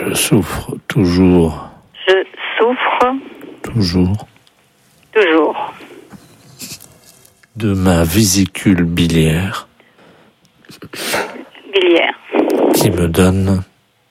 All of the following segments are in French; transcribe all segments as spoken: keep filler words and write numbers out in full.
Je souffre toujours. Je souffre. Toujours. Toujours. De ma vésicule biliaire. Biliaire. Qui me donne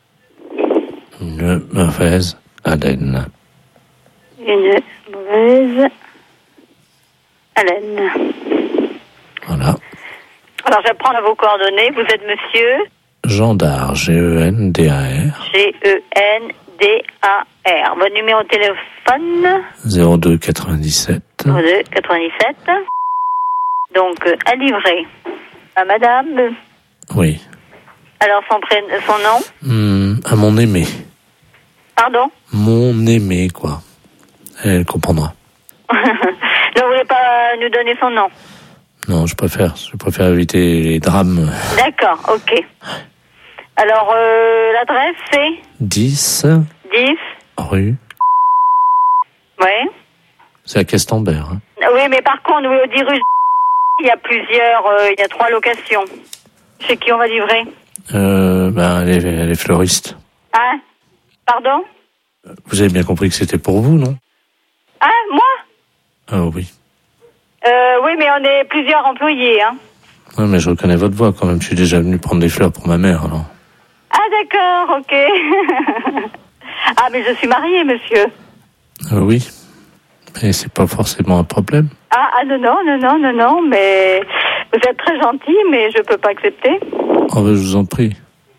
une mauvaise haleine. Une mauvaise haleine. Voilà. Alors, je vais prendre vos coordonnées. Vous êtes monsieur Jean Dard, G E N D A R. G E N D A R. Votre numéro de téléphone zéro deux quatre-vingt-dix-sept. zéro deux quatre-vingt-dix-sept. Donc, euh, à livrer. À madame. Oui. Alors, son, prénom, son nom Mmh, à mon aimé. Pardon? Mon aimé, quoi. Elle comprendra. Ne voulez pas nous donner son nom? Non, je préfère. Je préfère éviter les drames. D'accord, ok. Alors, euh, l'adresse, c'est dix. dix. Rue. Oui. C'est à Castambert. Hein. Oui, mais par contre, oui, au dix rue, il y a plusieurs, euh, il y a trois locations. Chez qui on va livrer? Euh, ben, elle est, elle est fleuriste. Hein? Pardon? Vous avez bien compris que c'était pour vous, non? Hein? Moi? Ah oui. Euh, oui, mais on est plusieurs employés, hein. Oui, mais je reconnais votre voix quand même. Je suis déjà venu prendre des fleurs pour ma mère, alors. Ah, d'accord, ok. Ah, mais je suis mariée, monsieur. Euh, oui. Mais c'est pas forcément un problème. Ah, ah, non, non, non, non, non, non, mais vous êtes très gentil, mais je peux pas accepter. Oh, ben, je vous en prie.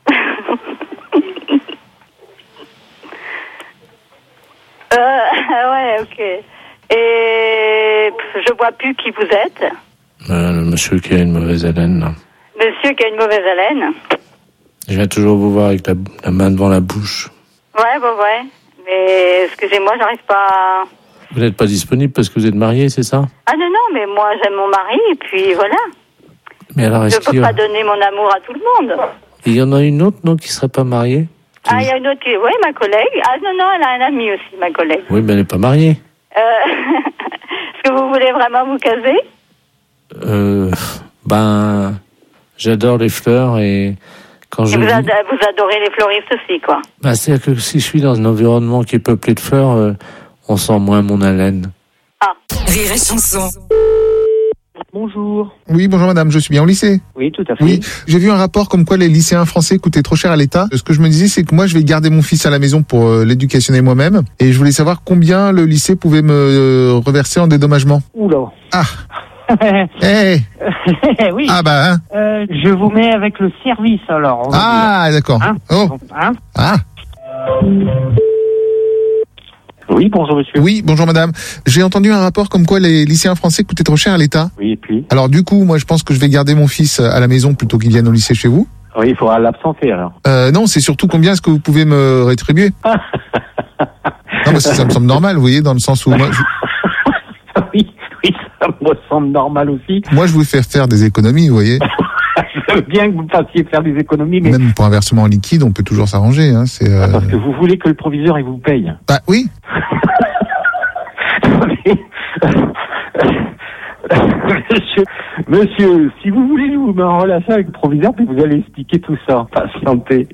euh, ouais, ok. Et je vois plus qui vous êtes. Euh, le monsieur qui a une mauvaise haleine, là. Monsieur qui a une mauvaise haleine. Je viens toujours vous voir avec la, la main devant la bouche. Ouais, ouais, ouais. Mais excusez-moi, j'arrive pas à... Vous n'êtes pas disponible parce que vous êtes marié, c'est ça? Ah non, non, mais moi j'aime mon mari et puis voilà. Mais alors, est-ce Je peux qu'il y a... pas donner mon amour à tout le monde. Il y en a une autre, non, qui serait pas mariée? Ah, il y a une autre qui... Oui, ma collègue. Ah non, non, elle a un ami aussi, ma collègue. Oui, mais elle n'est pas mariée. Euh... Est-ce que vous voulez vraiment vous caser? Euh... Ben... J'adore les fleurs et... Quand je et vous, vis... ad... vous adorez les fleuristes aussi, quoi. Ben, c'est-à-dire que si je suis dans un environnement qui est peuplé de fleurs, euh, on sent moins mon haleine. Ah. Rire et chanson. Bonjour. Oui, bonjour madame, je suis bien au lycée. Oui, tout à fait. Oui, j'ai vu un rapport comme quoi les lycéens français coûtaient trop cher à l'État. Ce que je me disais, c'est que moi, je vais garder mon fils à la maison pour euh, l'éducationner moi-même. Et je voulais savoir combien le lycée pouvait me euh, reverser en dédommagement. Oula. Ah. Eh. Oui. Ah bah. Hein. Euh, je vous mets avec le service alors. Ah, d'accord. Hein Oh. Hein Ah. Oui, bonjour monsieur. Oui, bonjour madame. J'ai entendu un rapport comme quoi les lycéens français coûtaient trop cher à l'État. Oui, et puis Alors du coup, moi je pense que je vais garder mon fils à la maison plutôt qu'il vienne au lycée chez vous. Oui, il faudra l'absenter alors. Euh, non, c'est surtout combien est-ce que vous pouvez me rétribuer. Non, parce que ça me semble normal, vous voyez, dans le sens où moi je... Oui, oui, ça me semble normal aussi. moi je vous fais faire des économies, vous voyez. Je veux bien que vous fassiez faire des économies, mais... Même pour un versement en liquide, on peut toujours s'arranger. Hein, c'est, euh... Parce que vous voulez que le proviseur, il vous paye. Bah oui. Monsieur, monsieur, si vous voulez nous mettre en relation avec le proviseur, puis vous allez expliquer tout ça. Patientez.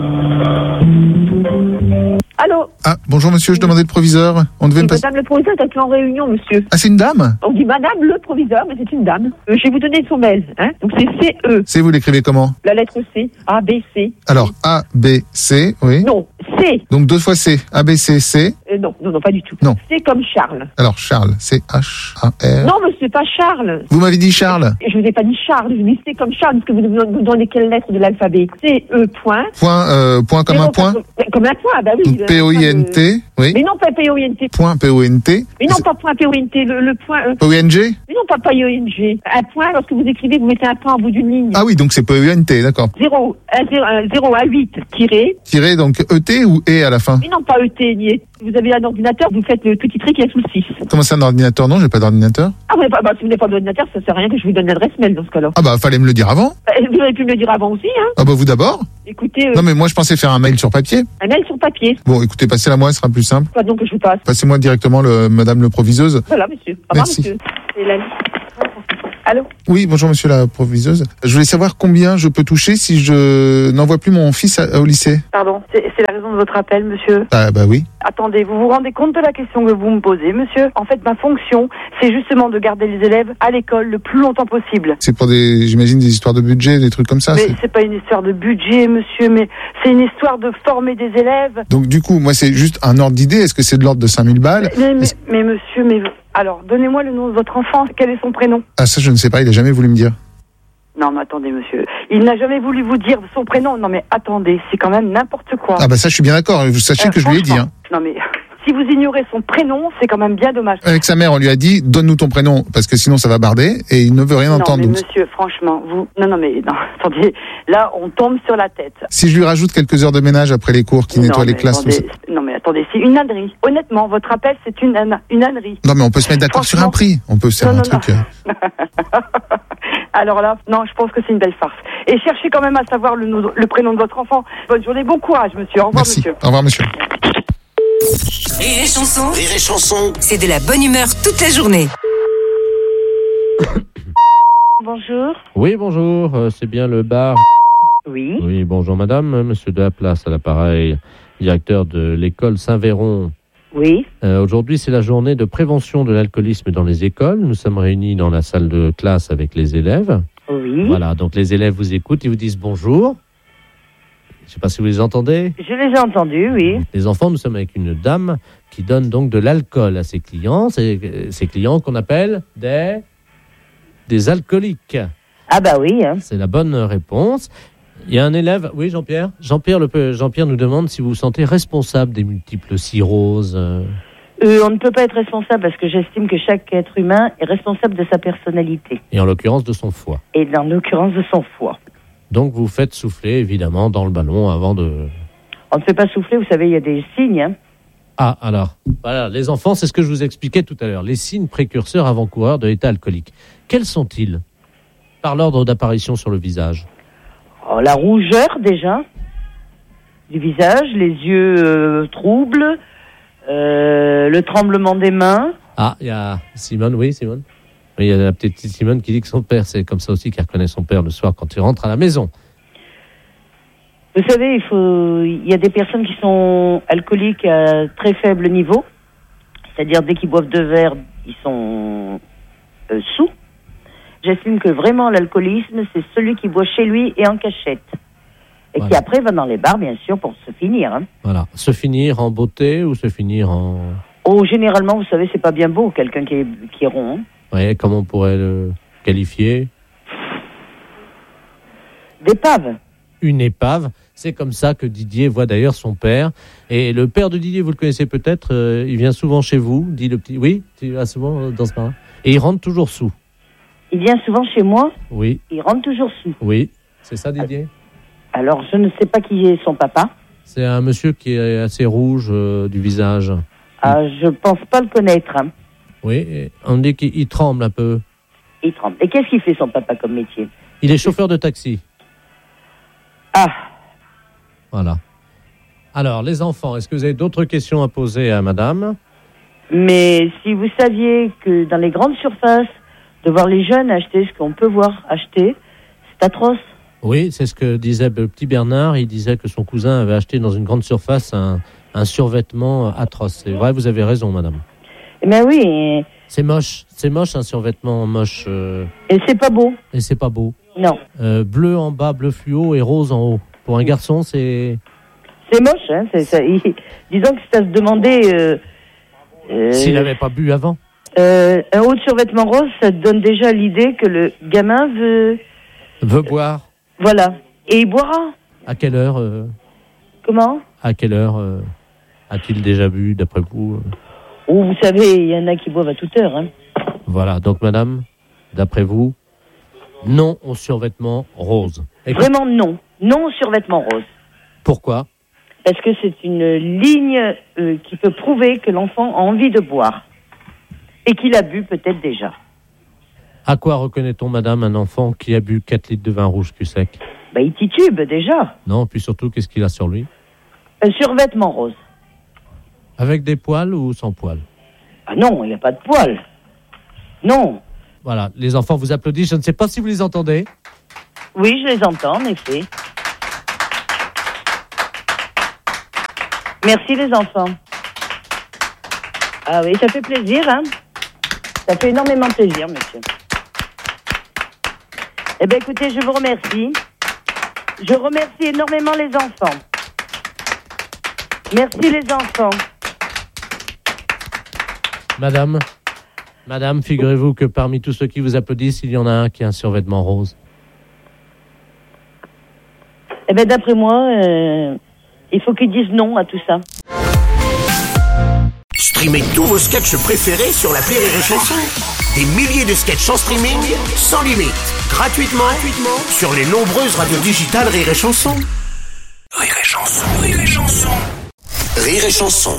Allô? Ah, bonjour monsieur, je demandais le proviseur. On devait Oui, me passer... madame le proviseur est actuellement en réunion, monsieur. Ah, c'est une dame? On dit madame le proviseur, mais c'est une dame. Euh, je vais vous donner son mail, hein. Donc c'est C E. C, vous l'écrivez comment? La lettre C. A, B, C. Alors, A, B, C, oui. Non, C. Donc deux fois C. A, B, C, C. Euh, non, non, non, pas du tout. Non. C comme Charles. Alors, Charles, C, H, A, R. Non, monsieur, pas Charles. Vous m'avez dit Charles? Je vous ai pas dit Charles, je vous dis C comme Charles, parce que vous vous vous donnez quelle lettre de l'alphabet? C, E, point. Point, euh, point comme Mais un non, point? Comme, comme un point, bah oui. Donc P O I N T, oui. Mais non, pas P O I N T. Point P O N T. Mais non, pas point P O I N T, le, le point E. P O N G? Mais non, pas P O I N G. Un point, lorsque vous écrivez, vous mettez un point au bout d'une ligne. Ah oui, donc c'est P O N T, d'accord. zéro, zéro à huit, tiré. Tiré, donc E T ou E à la fin? Mais non, pas E T, ni E. Vous avez un ordinateur, vous faites le petit trait qui est sous le six. Comment c'est un ordinateur? Non, j'ai pas d'ordinateur. Ah, ouais, bah, bah, si vous n'avez pas d'ordinateur, ça sert à rien que je vous donne l'adresse mail dans ce cas-là. Ah bah, fallait me le dire avant. Euh, Vous auriez pu me le dire avant aussi, hein. Ah bah, vous d'abord? Écoutez, euh, Non, mais moi, je pensais faire un mail sur papier. un mail sur papier. Bon, écoutez, passez-la moi, ce sera plus simple. Quoi donc que je vous passe? Passez-moi directement le, madame le proviseuse. Voilà, monsieur. Au revoir, Merci. monsieur. C'est la... Allô? Oui, bonjour monsieur la proviseuse. Je voulais savoir combien je peux toucher si je n'envoie plus mon fils à- au lycée. Pardon, c'est c'est la raison de votre appel, monsieur. Ah bah oui. Attendez, vous vous rendez compte de la question que vous me posez, monsieur? En fait, ma fonction, c'est justement de garder les élèves à l'école le plus longtemps possible. C'est pour des, j'imagine, des histoires de budget, des trucs comme ça. Mais c'est- c'est pas une histoire de budget, monsieur, mais c'est une histoire de former des élèves. Donc du coup, moi c'est juste un ordre d'idée. Est-ce que c'est de l'ordre de cinq mille balles? Mais, mais, Est-ce- mais monsieur, mais... Alors, donnez-moi le nom de votre enfant. Quel est son prénom? Ah ça je ne sais pas, il a jamais voulu me dire. Non, mais attendez, monsieur. Il n'a jamais voulu vous dire son prénom. Non, mais attendez, c'est quand même n'importe quoi. Ah bah ça je suis bien d'accord, vous sachez Euh, que je lui ai dit. Hein. Non, mais si vous ignorez son prénom, c'est quand même bien dommage. Avec sa mère, on lui a dit, donne-nous ton prénom, parce que sinon ça va barder, et il ne veut rien Non, entendre. mais Donc, monsieur, franchement, vous... Non, non, mais non, attendez. Là, on tombe sur la tête. si je lui rajoute quelques heures de ménage après les cours, qui nettoie non, les mais classes, tout ça. attendez, non, mais attendez, c'est une ânerie. Honnêtement, votre appel, c'est une, âne- une ânerie. Non mais on peut se mettre d'accord sur un prix, on peut se faire Non, un non, truc. euh. Alors là, non, je pense que c'est une belle farce. Et cherchez quand même à savoir le, no- le prénom de votre enfant. Bonne journée, bon courage, monsieur. Au revoir, Merci. monsieur. Au revoir monsieur. Rire et chanson, Rire et chanson. c'est de la bonne humeur toute la journée. Bonjour. Oui, bonjour, euh, c'est bien le bar. Oui. Oui, bonjour madame, euh, monsieur de la place à l'appareil, directeur de l'école Saint-Véron. Oui. Euh, aujourd'hui, c'est la journée de prévention de l'alcoolisme dans les écoles. Nous sommes réunis dans la salle de classe avec les élèves. Oui. Voilà, donc les élèves vous écoutent, ils vous disent bonjour. Je ne sais pas si vous les entendez. Je les ai entendus, oui. Les enfants, nous sommes avec une dame qui donne donc de l'alcool à ses clients. C'est euh, ces clients qu'on appelle des, des alcooliques. Ah bah oui. Hein. C'est la bonne réponse. Il y a un élève, oui Jean-Pierre Jean-Pierre, le, Jean-Pierre nous demande si vous vous sentez responsable des multiples cirrhoses. euh. Euh, on ne peut pas être responsable parce que j'estime que chaque être humain est responsable de sa personnalité. Et en l'occurrence de son foie. Et dans l'occurrence de son foie. Donc vous faites souffler évidemment dans le ballon avant de... On ne fait pas souffler, vous savez, il y a des signes. Hein. Ah alors, voilà, les enfants, c'est ce que je vous expliquais tout à l'heure. Les signes précurseurs avant-coureurs de l'état alcoolique. Quels sont-ils? Par l'ordre d'apparition sur le visage. Oh, la rougeur déjà du visage, les yeux euh, troubles, euh, le tremblement des mains. Ah, il y a Simone, oui Simone. Oui, il y a la petite Simone qui dit que son père, c'est comme ça aussi qu'elle reconnaît son père le soir quand il rentre à la maison. Vous savez, il faut, il y a des personnes qui sont alcooliques à très faible niveau, c'est-à-dire dès qu'ils boivent deux verres, ils sont euh, sous. J'estime que vraiment l'alcoolisme, c'est celui qui boit chez lui et en cachette. Et Voilà. qui après va dans les bars, bien sûr, pour se finir. Hein. Voilà. Se finir en beauté ou se finir en... Oh, généralement, vous savez, c'est pas bien beau, quelqu'un qui est, qui est rond. Hein. Ouais, comment on pourrait le qualifier? D'épave. Une épave. C'est comme ça que Didier voit d'ailleurs son père. Et le père de Didier, vous le connaissez peut-être, euh, il vient souvent chez vous, dit le petit... Oui, tu vas souvent euh, dans ce bar. Et il rentre toujours sous. Il vient souvent chez moi, Oui, il rentre toujours sous. oui. C'est ça Didier? Alors, je ne sais pas qui est son papa. C'est un monsieur qui est assez rouge euh, du visage. Ah, je pense pas le connaître. Hein. Oui, et on dit qu'il il tremble un peu. Il tremble. Et qu'est-ce qu'il fait, son papa, comme métier? Il est chauffeur de taxi. Ah, Voilà. Alors, les enfants, est-ce que vous avez d'autres questions à poser à madame? mais si vous saviez que dans les grandes surfaces, de voir les jeunes acheter ce qu'on peut voir acheter, c'est atroce. Oui, c'est ce que disait le petit Bernard. Il disait que son cousin avait acheté dans une grande surface un, un survêtement atroce. C'est vrai, vous avez raison, madame. Eh bien oui, et, C'est moche. C'est moche, un survêtement moche. euh, et c'est pas beau. et c'est pas beau. Non, Euh, bleu en bas, bleu fluo et rose en haut. Pour un garçon, c'est... c'est moche. Hein, c'est, ça, il- disons que c'est à se demander... Euh, euh, S'il n'avait pas bu avant. euh, un haut de survêtement rose, ça te donne déjà l'idée que le gamin veut... Veut boire. Voilà. Et il boira. À quelle heure euh, Comment? À quelle heure euh, a-t-il déjà bu, d'après vous euh Oh, vous savez, il y en a qui boivent à toute heure. Hein. Voilà. Donc, madame, d'après vous, non au survêtement rose. Et Vraiment non. Non au survêtement rose. pourquoi? Parce que c'est une ligne euh, qui peut prouver que l'enfant a envie de boire. Et qu'il a bu peut-être déjà. À quoi reconnaît-on, madame, un enfant qui a bu quatre litres de vin rouge cul sec? Ben, il titube déjà. Non, puis surtout, qu'est-ce qu'il a sur lui? Un survêtement rose. Avec des poils ou sans poils? Ah non, il n'y a pas de poils. Non. Voilà, les enfants vous applaudissent. Je ne sais pas si vous les entendez. Oui, je les entends, en effet. Merci les enfants. Ah oui, ça fait plaisir, hein. Ça fait énormément plaisir, monsieur. Eh bien, écoutez, je vous remercie. Je remercie énormément les enfants. Merci les enfants. Madame, Madame, figurez-vous que parmi tous ceux qui vous applaudissent, il y en a un qui a un survêtement rose. Eh bien, d'après moi, euh, il faut qu'ils disent non à tout ça. Streamez tous vos sketchs préférés sur l'appli Rire et Chanson. Des milliers de sketchs en streaming, sans limite, gratuitement, gratuitement sur les nombreuses radios digitales Rire et Chanson. Rire et Chanson, Rire et Chanson. Rire et Chanson.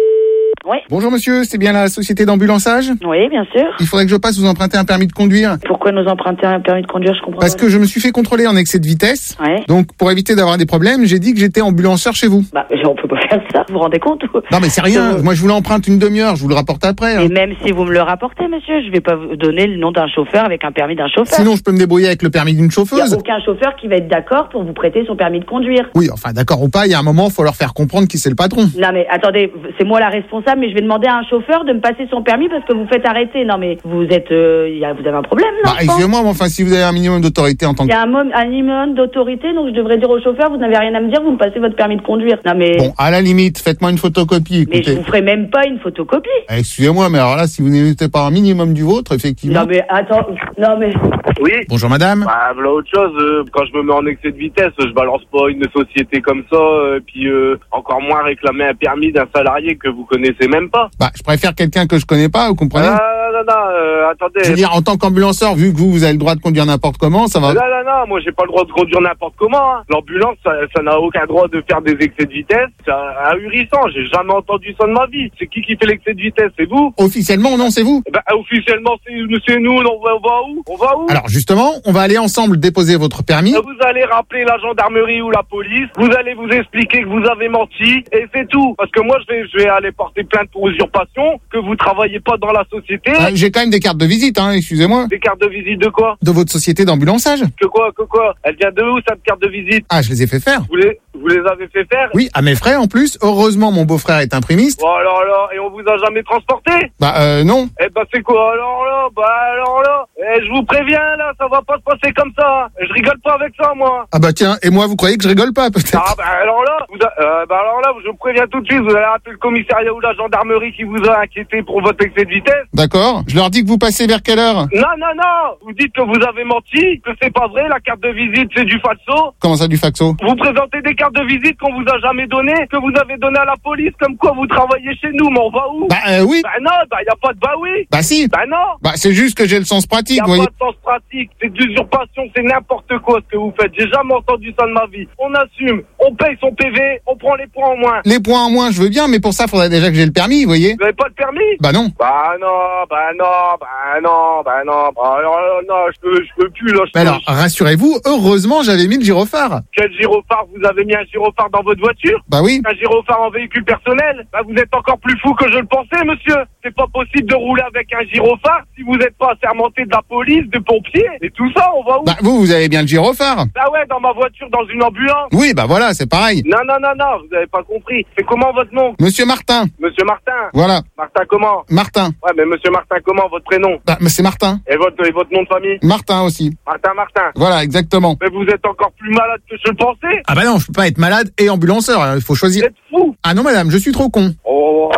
Oui. Bonjour monsieur, c'est bien la société d'ambulançage ? Oui, bien sûr. Il faudrait que je passe vous emprunter un permis de conduire. Pourquoi nous emprunter un permis de conduire, je comprends Parce pas. que je me suis fait contrôler en excès de vitesse. Ouais. Donc pour éviter d'avoir des problèmes, j'ai dit que j'étais ambulanceur chez vous. Bah, on peut pas faire ça, vous vous rendez compte ? Non mais c'est rien, Euh, moi je vous l'emprunte une demi-heure, je vous le rapporte après. hein. Et même si vous me le rapportez, monsieur, je vais pas vous donner le nom d'un chauffeur avec un permis d'un chauffeur. Sinon je peux me débrouiller avec le permis d'une Il n'y a chauffeuse. aucun chauffeur qui va être d'accord pour vous prêter son permis de conduire. Oui, enfin d'accord ou pas, il y a un moment, il faut leur faire comprendre qui c'est le patron. Non mais attendez, c'est moi la responsable, mais je vais demander à un chauffeur de me passer son permis parce que vous faites arrêter. Non mais vous êtes, euh, y a, vous avez un problème, non Bah excusez-moi, mais enfin si vous avez un minimum d'autorité en tant Il que... y a un, mo- un minimum d'autorité, donc je devrais dire au chauffeur, vous n'avez rien à me dire, vous me passez votre permis de conduire. Non mais, Bon, à la limite, faites-moi une photocopie, mais je écoutez. vous ferai même pas une photocopie. Eh, Excusez-moi, mais alors là, si vous n'émettez pas un minimum du vôtre, effectivement... Non mais attends, non mais, Oui. Bonjour madame. Bah, voilà autre chose. euh, quand je me mets en excès de vitesse, je balance pas une société comme ça, euh, puis euh, encore moins réclamer un permis d'un salarié que vous connaissez même pas. Bah, je préfère quelqu'un que je connais pas, vous comprenez? Ah, non, non, non, euh, attendez. Je veux dire, en tant qu'ambulanceur, vu que vous, vous avez le droit de conduire n'importe comment, ça va... Non, non, non, moi j'ai pas le droit de conduire n'importe comment. Hein. L'ambulance, ça, ça n'a aucun droit de faire des excès de vitesse. C'est ahurissant, j'ai jamais entendu ça de ma vie. C'est qui qui fait l'excès de vitesse? C'est vous? Officiellement, non, c'est vous. Eh ben, officiellement, c'est c'est nous, on va, on va où? On va où? Alors justement, on va aller ensemble déposer votre permis. Vous allez rappeler la gendarmerie ou la police, vous allez vous expliquer que vous avez menti, et c'est tout. Parce que moi, je vais, je vais aller porter plainte pour usurpation, que vous travaillez pas dans la société. Ah, j'ai quand même des cartes de visite, hein, excusez-moi. Des cartes de visite de quoi? De votre société d'ambulançage. Que quoi, que quoi? Elle vient de où, cette carte de visite? Ah, je les ai fait faire. Vous les, vous les avez fait faire? Oui, à mes frais en plus. Heureusement, mon beau-frère est imprimiste. Bon, alors là, et on vous a jamais transporté? Bah, euh, non. Eh ben, c'est quoi, alors là? Bah, alors là, eh, je vous préviens, là, ça va pas se passer comme ça. Je rigole pas avec ça, moi. Ah bah tiens, et moi, vous croyez que je rigole pas, peut-être? Ah bah alors là, vous a- euh, bah alors là, je vous préviens tout de suite, vous allez appeler le commissariat ou la gendarmerie qui vous a inquiété pour votre excès de vitesse. D'accord. Je leur dis que vous passez vers quelle heure? Non, non, non, vous dites que vous avez menti, que c'est pas vrai, la carte de visite c'est du falso. Comment ça, du faxo? Vous présentez des cartes de visite qu'on vous a jamais données, que vous avez données à la police, comme quoi vous travaillez chez nous, mais on va où? Bah, euh, oui. Bah non, bah y a pas de bah oui. Bah si. Bah non. Bah, c'est juste que j'ai le sens pratique, Y a vous voyez. pas de sens pratique, c'est de l'usurpation, c'est n'importe quoi ce que vous faites. J'ai jamais entendu ça de ma vie. On assume, on paye son P V, on prend les points en moins. Les points en moins, je veux bien, mais pour ça, faudrait déjà que j'ai le permis, vous voyez. Vous avez pas de permis? Bah non. Bah non, bah non, bah non, bah non, bah alors là, non, je peux, je peux plus là. Je Mais peux- alors, rassurez-vous, heureusement, j'avais mis le gyrophare. Quel gyrophare? Vous avez mis un gyrophare dans votre voiture? Bah oui. Un gyrophare en véhicule personnel? Bah vous êtes encore plus fou que je le pensais, monsieur. C'est pas possible de rouler avec un gyrophare si vous n'êtes pas assermenté de la police, de pompiers, et tout ça, on va où? Bah vous, vous avez bien le gyrophare. Bah ouais, dans ma voiture, dans une ambulance. Oui, bah voilà, c'est pareil. Non, non, non, non, vous avez pas compris. C'est comment votre nom? Monsieur Martin. Monsieur Martin. Voilà. Martin comment? Martin. Ouais, mais monsieur Martin comment, votre prénom? Bah, mais c'est Martin. Et votre, et votre nom de famille? Martin aussi. Martin Martin. Voilà, exactement. Mais vous êtes encore plus malade que je le pensais. Ah bah non, je peux pas être malade et ambulanceur, hein, il faut Vous choisir. êtes fou. Ah non, madame, je suis trop con. Oh.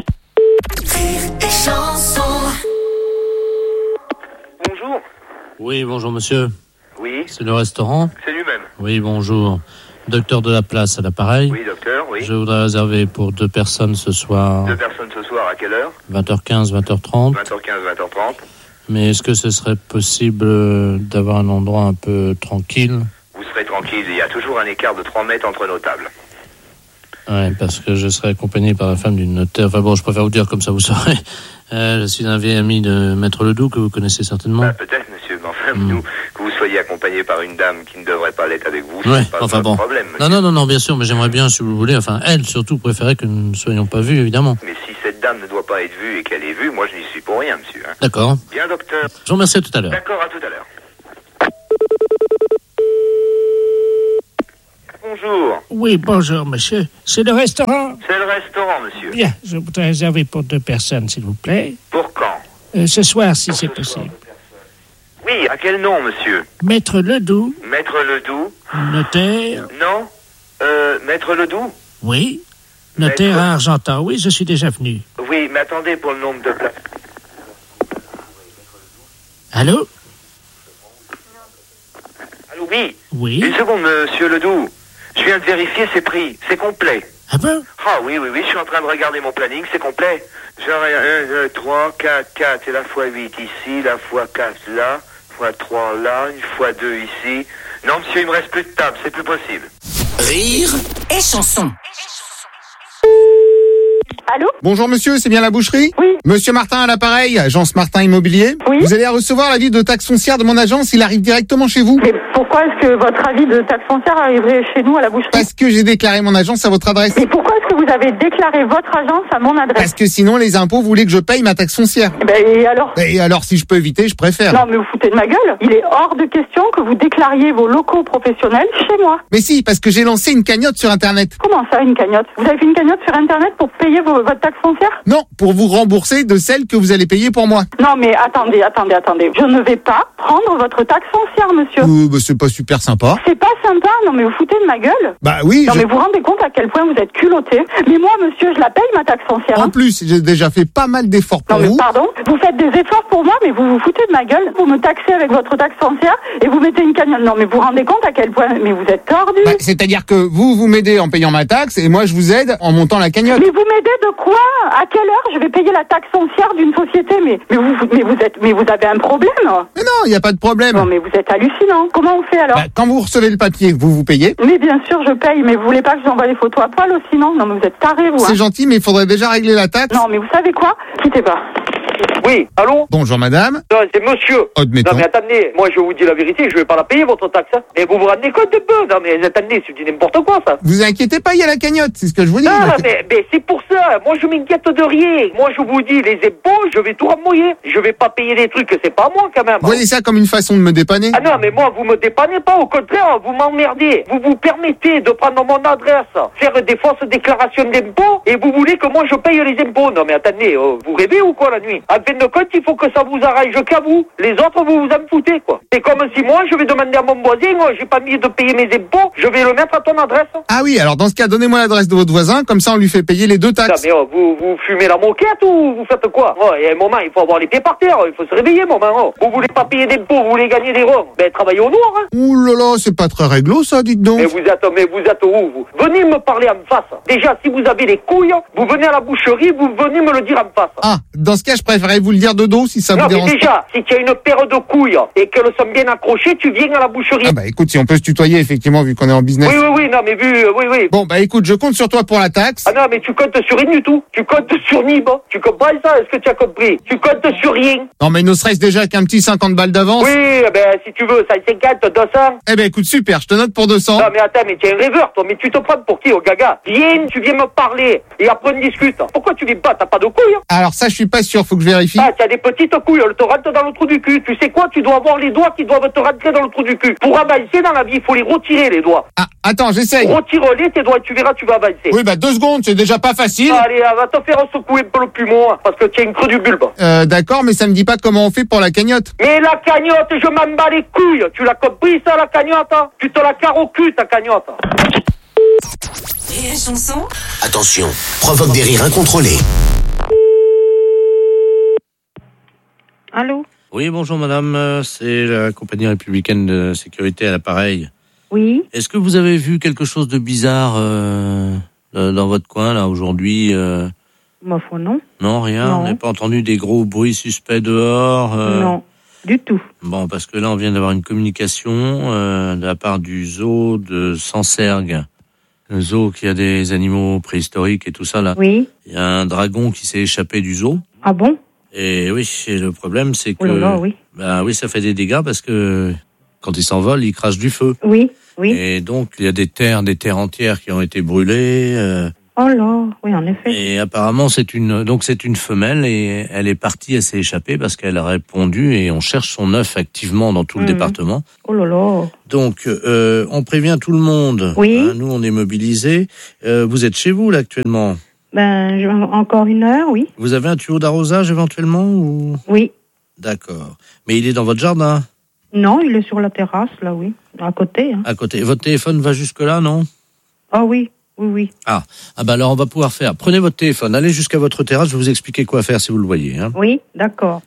Bonjour. Oui, bonjour monsieur. Oui, C'est le restaurant? c'est lui-même. Oui, bonjour. Docteur de la place à l'appareil. Oui, docteur, oui. Je voudrais réserver pour deux personnes ce soir, Deux personnes ce soir, à quelle heure? vingt heures quinze, vingt heures trente. vingt heures quinze, vingt heures trente. Mais est-ce que ce serait possible euh, d'avoir un endroit un peu tranquille? Vous serez tranquille, il y a toujours un écart de trois mètres entre nos tables. Oui, parce que je serai accompagné par la femme d'une notaire. Enfin bon, je préfère vous dire comme ça, vous saurez. Euh, je suis un vieil ami de Maître Ledoux, que vous connaissez certainement. Bah, peut-être, monsieur, mais enfin, Mm. nous, que vous soyez accompagné par une dame qui ne devrait pas l'être avec vous, Ouais, c'est pas enfin notre bon. problème, monsieur. Non, non, non, non, bien sûr, mais j'aimerais bien, si vous voulez, enfin, elle surtout préférait que nous ne soyons pas vus, évidemment. Mais si cette cette dame ne doit pas être vue et qu'elle est vue, moi je n'y suis pour rien, monsieur. Hein. D'accord. Bien, docteur. Je vous remercie, à tout à l'heure. D'accord, à tout à l'heure. Bonjour. Oui, bonjour, monsieur. C'est le restaurant? C'est le restaurant, monsieur. Bien, je voudrais réserver pour deux personnes, s'il vous plaît. Pour quand? Euh, ce soir, si c'est possible. Oui, à quel nom, monsieur? Maître Ledoux. Maître Ledoux. Notaire. Non. Euh, Maître Ledoux? Oui. Notaire Maître... à Argentan. Oui, je suis déjà venu. Oui, mais attendez pour le nombre de places. Allô? Allô, oui. Oui. Une seconde, monsieur Ledoux. Je viens de vérifier ses prix. C'est complet. Ah bon? Ah oui, oui, oui, je suis en train de regarder mon planning, c'est complet. Genre un, deux, trois, quatre, quatre, et la fois huit ici, la fois quatre là, fois trois là, une fois deux ici. Non, monsieur, il me reste plus de table, c'est plus possible. Rire et chanson. Allô? Bonjour monsieur, c'est bien la boucherie? Oui. Monsieur Martin à l'appareil, agence Martin Immobilier. Oui. Vous allez recevoir l'avis de taxe foncière de mon agence, il arrive directement chez vous. Mais pourquoi est-ce que votre avis de taxe foncière arriverait chez nous à la boucherie? Parce que j'ai déclaré mon agence à votre adresse. Mais pourquoi est-ce que vous avez déclaré votre agence à mon adresse? Parce que sinon les impôts voulaient que je paye ma taxe foncière. Ben, et alors? Et alors si je peux éviter, je préfère. Non mais vous foutez de ma gueule. Il est hors de question que vous déclariez vos locaux professionnels chez moi. Mais si, parce que j'ai lancé une cagnotte sur internet. Comment ça, une cagnotte? Vous avez fait une cagnotte sur internet pour payer vos, votre taxe foncière? Non, pour vous rembourser de celle que vous allez payer pour moi. Non mais attendez, attendez, attendez. Je ne vais pas prendre votre taxe foncière, monsieur. Euh, bah, c'est pas super sympa. C'est pas sympa, non mais vous foutez de ma gueule. Bah oui. Non je... mais vous vous rendez compte à quel point vous êtes culotté. Mais moi, monsieur, je la paye ma taxe foncière. En hein. plus, j'ai déjà fait pas mal d'efforts pour Non mais vous. pardon, vous faites des efforts pour moi, mais vous vous foutez de ma gueule. Vous me taxez avec votre taxe foncière et vous mettez une cagnotte. Non mais vous vous rendez compte à quel point, mais vous êtes tordu. Bah, c'est-à-dire que vous, vous m'aidez en payant ma taxe et moi je vous aide en montant la cagnotte. Mais vous m'aidez de quoi? À quelle heure je vais payer la taxe foncière d'une société? Mais, mais vous, mais vous êtes, mais vous avez un problème? Mais non, il n'y a pas de problème. Non mais vous êtes hallucinant. Comment on fait alors? Bah, quand vous recevez le papier, vous vous payez. Mais bien sûr, je paye. Mais vous voulez pas que j'envoie les photos à poil aussi, non? Non mais vous êtes tarés, vous. C'est hein. gentil, mais il faudrait déjà régler la taxe. Non mais vous savez quoi? Quittez pas. Oui, allô? Bonjour madame. Non, c'est monsieur. Admettons. Non, mais attendez, moi je vous dis la vérité, je vais pas la payer votre taxe. Hein. Mais vous vous rendez compte un peu? Non, mais attendez, c'est du n'importe quoi ça. Vous inquiétez pas, il y a la cagnotte, c'est ce que je vous dis. Non, La... mais, mais c'est pour ça. Moi je m'inquiète de rien. Moi je vous dis, les impôts, je vais tout remouiller. Je vais pas payer des trucs que c'est pas à moi quand même. Vous voyez ça comme une façon de me dépanner? Ah non, mais moi vous me dépannez pas, au contraire, vous m'emmerdez. Vous vous permettez de prendre mon adresse, faire des fausses déclarations d'impôts, et vous voulez que moi je paye les impôts. Non mais attendez, oh, vous rêvez ou quoi la nuit? En fin de compte, il faut que ça vous arrange qu'à vous. Les autres, vous vous en foutez, quoi. C'est comme si moi, je vais demander à mon voisin, moi, j'ai pas mis de payer mes impôts, je vais le mettre à ton adresse. Ah oui, alors dans ce cas, donnez-moi l'adresse de votre voisin, comme ça on lui fait payer les deux taxes. Non, mais oh, vous, vous fumez la moquette ou vous faites quoi? Oh, il y a un moment, il faut avoir les pieds par terre, il faut se réveiller, moment. Oh. Vous voulez pas payer d'impôts, vous voulez gagner des ronds. Ben, travaillez au noir, hein. Ouh là là, c'est pas très réglo, ça, dites donc. Mais vous êtes, mais vous êtes où, vous? Venez me parler en face. Déjà, si vous avez les couilles, vous venez à la boucherie, vous venez me le dire en face. Ah, dans ce cas, je préférerais vous le dire de dos, si ça non, vous dérange. Mais déjà, si tu as une paire de couilles et qu'elles sont bien accrochées, tu viens à la boucherie. Ah bah écoute, si on peut se tutoyer, effectivement, vu qu'on est en business. Oui, oui, oui, non, mais vu, euh, oui, oui. Bon, bah écoute, je compte sur toi pour la taxe. Ah non, mais tu comptes sur rien du tout. Tu comptes sur Nib. Tu comprends ça? Est-ce que tu as compris? Tu comptes sur rien. Non, mais ne serait-ce déjà qu'un petit cinquante balles d'avance. Oui, ben, si tu veux, ça cinquante, deux cents. Eh ben écoute, super, je te note pour deux cents. Non, mais attends, mais tu es un rêveur, toi. Mais tu te prends pour qui, au gaga? Viens, tu viens me parler. Et après, on discute. Pourquoi tu viens pas? T'as pas de couilles, hein? Alors ça, je suis pas sûr, faut que je vérifie. Ah, tu as des petites couilles, elles te rentrent dans le trou du cul. Tu sais quoi? Tu dois avoir les doigts qui doivent te rentrer dans le trou du cul. Pour avancer dans la vie, il faut les retirer, les doigts. Ah, attends, j'essaye. Retire-les, tes doigts, et tu verras, tu vas avancer. Oui, bah deux secondes, c'est déjà pas facile. Allez, va te faire secouer un peu le poumon, parce que tu as une creux du bulbe. Euh, d'accord, mais ça me dit pas comment on fait pour la cagnotte. Mais la cagnotte, je m'en bats les couilles. Tu l'as compris, ça, la cagnotte? Tu te la carres au cul, ta cagnotte. Et la chanson? Attention, provoque des rires incontrôlés. Allô? Oui, bonjour madame, euh, c'est la compagnie républicaine de sécurité à l'appareil. Oui. Est-ce que vous avez vu quelque chose de bizarre euh, dans votre coin, là, aujourd'hui euh... Ma foi, non. Non, rien. Non. On n'a pas entendu des gros bruits suspects dehors euh... Non, du tout. Bon, parce que là, on vient d'avoir une communication euh, de la part du zoo de Sancergues. Le zoo qui a des animaux préhistoriques et tout ça, là. Oui. Il y a un dragon qui s'est échappé du zoo. Ah bon? Et oui, et le problème, c'est que... Oh là là, oui. Bah oui, ça fait des dégâts parce que quand il s'envole, il crache du feu. Oui, oui. Et donc, il y a des terres, des terres entières qui ont été brûlées. Euh, Oh là, oui, en effet. Et apparemment, c'est une, donc c'est une femelle et elle est partie, elle s'est échappée parce qu'elle a répondu et on cherche son œuf activement dans tout mmh. le département. Oh là là. Donc, euh, on prévient tout le monde. Oui. Hein, nous, on est mobilisés. Euh, vous êtes chez vous, là, actuellement? Ben, je, encore une heure, oui. Vous avez un tuyau d'arrosage, éventuellement, ou? Oui. D'accord. Mais il est dans votre jardin? Non, il est sur la terrasse, là, oui. À côté. Hein. À côté. Votre téléphone va jusque-là, non? Ah oui. Oui, oui. Ah, ah ben alors on va pouvoir faire. Prenez votre téléphone, allez jusqu'à votre terrasse, je vais vous expliquer quoi faire si vous le voyez. Hein. Oui, d'accord.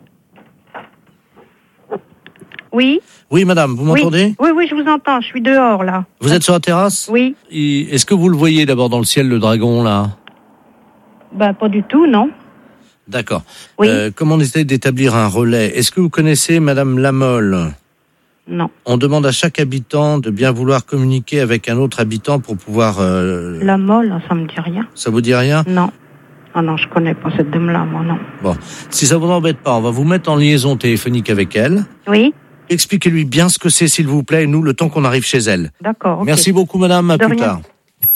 Oui. Oui, madame, vous m'entendez? Oui, oui, oui, je vous entends, je suis dehors, là. Vous êtes sur la terrasse? Oui. Et est-ce que vous le voyez d'abord dans le ciel, le dragon, là? Ben, pas du tout, non. D'accord. Oui. Euh, comment on essaie d'établir un relais? Est-ce que vous connaissez madame Lamolle? Non. On demande à chaque habitant de bien vouloir communiquer avec un autre habitant pour pouvoir... Euh... La Molle, ça me dit rien. Ça vous dit rien? Non. Ah non, je connais pas cette dame-là, moi, non. Bon, si ça vous embête pas, on va vous mettre en liaison téléphonique avec elle. Oui. Expliquez-lui bien ce que c'est, s'il vous plaît, et nous, le temps qu'on arrive chez elle. D'accord, ok. Merci beaucoup, madame, à de plus rien. tard.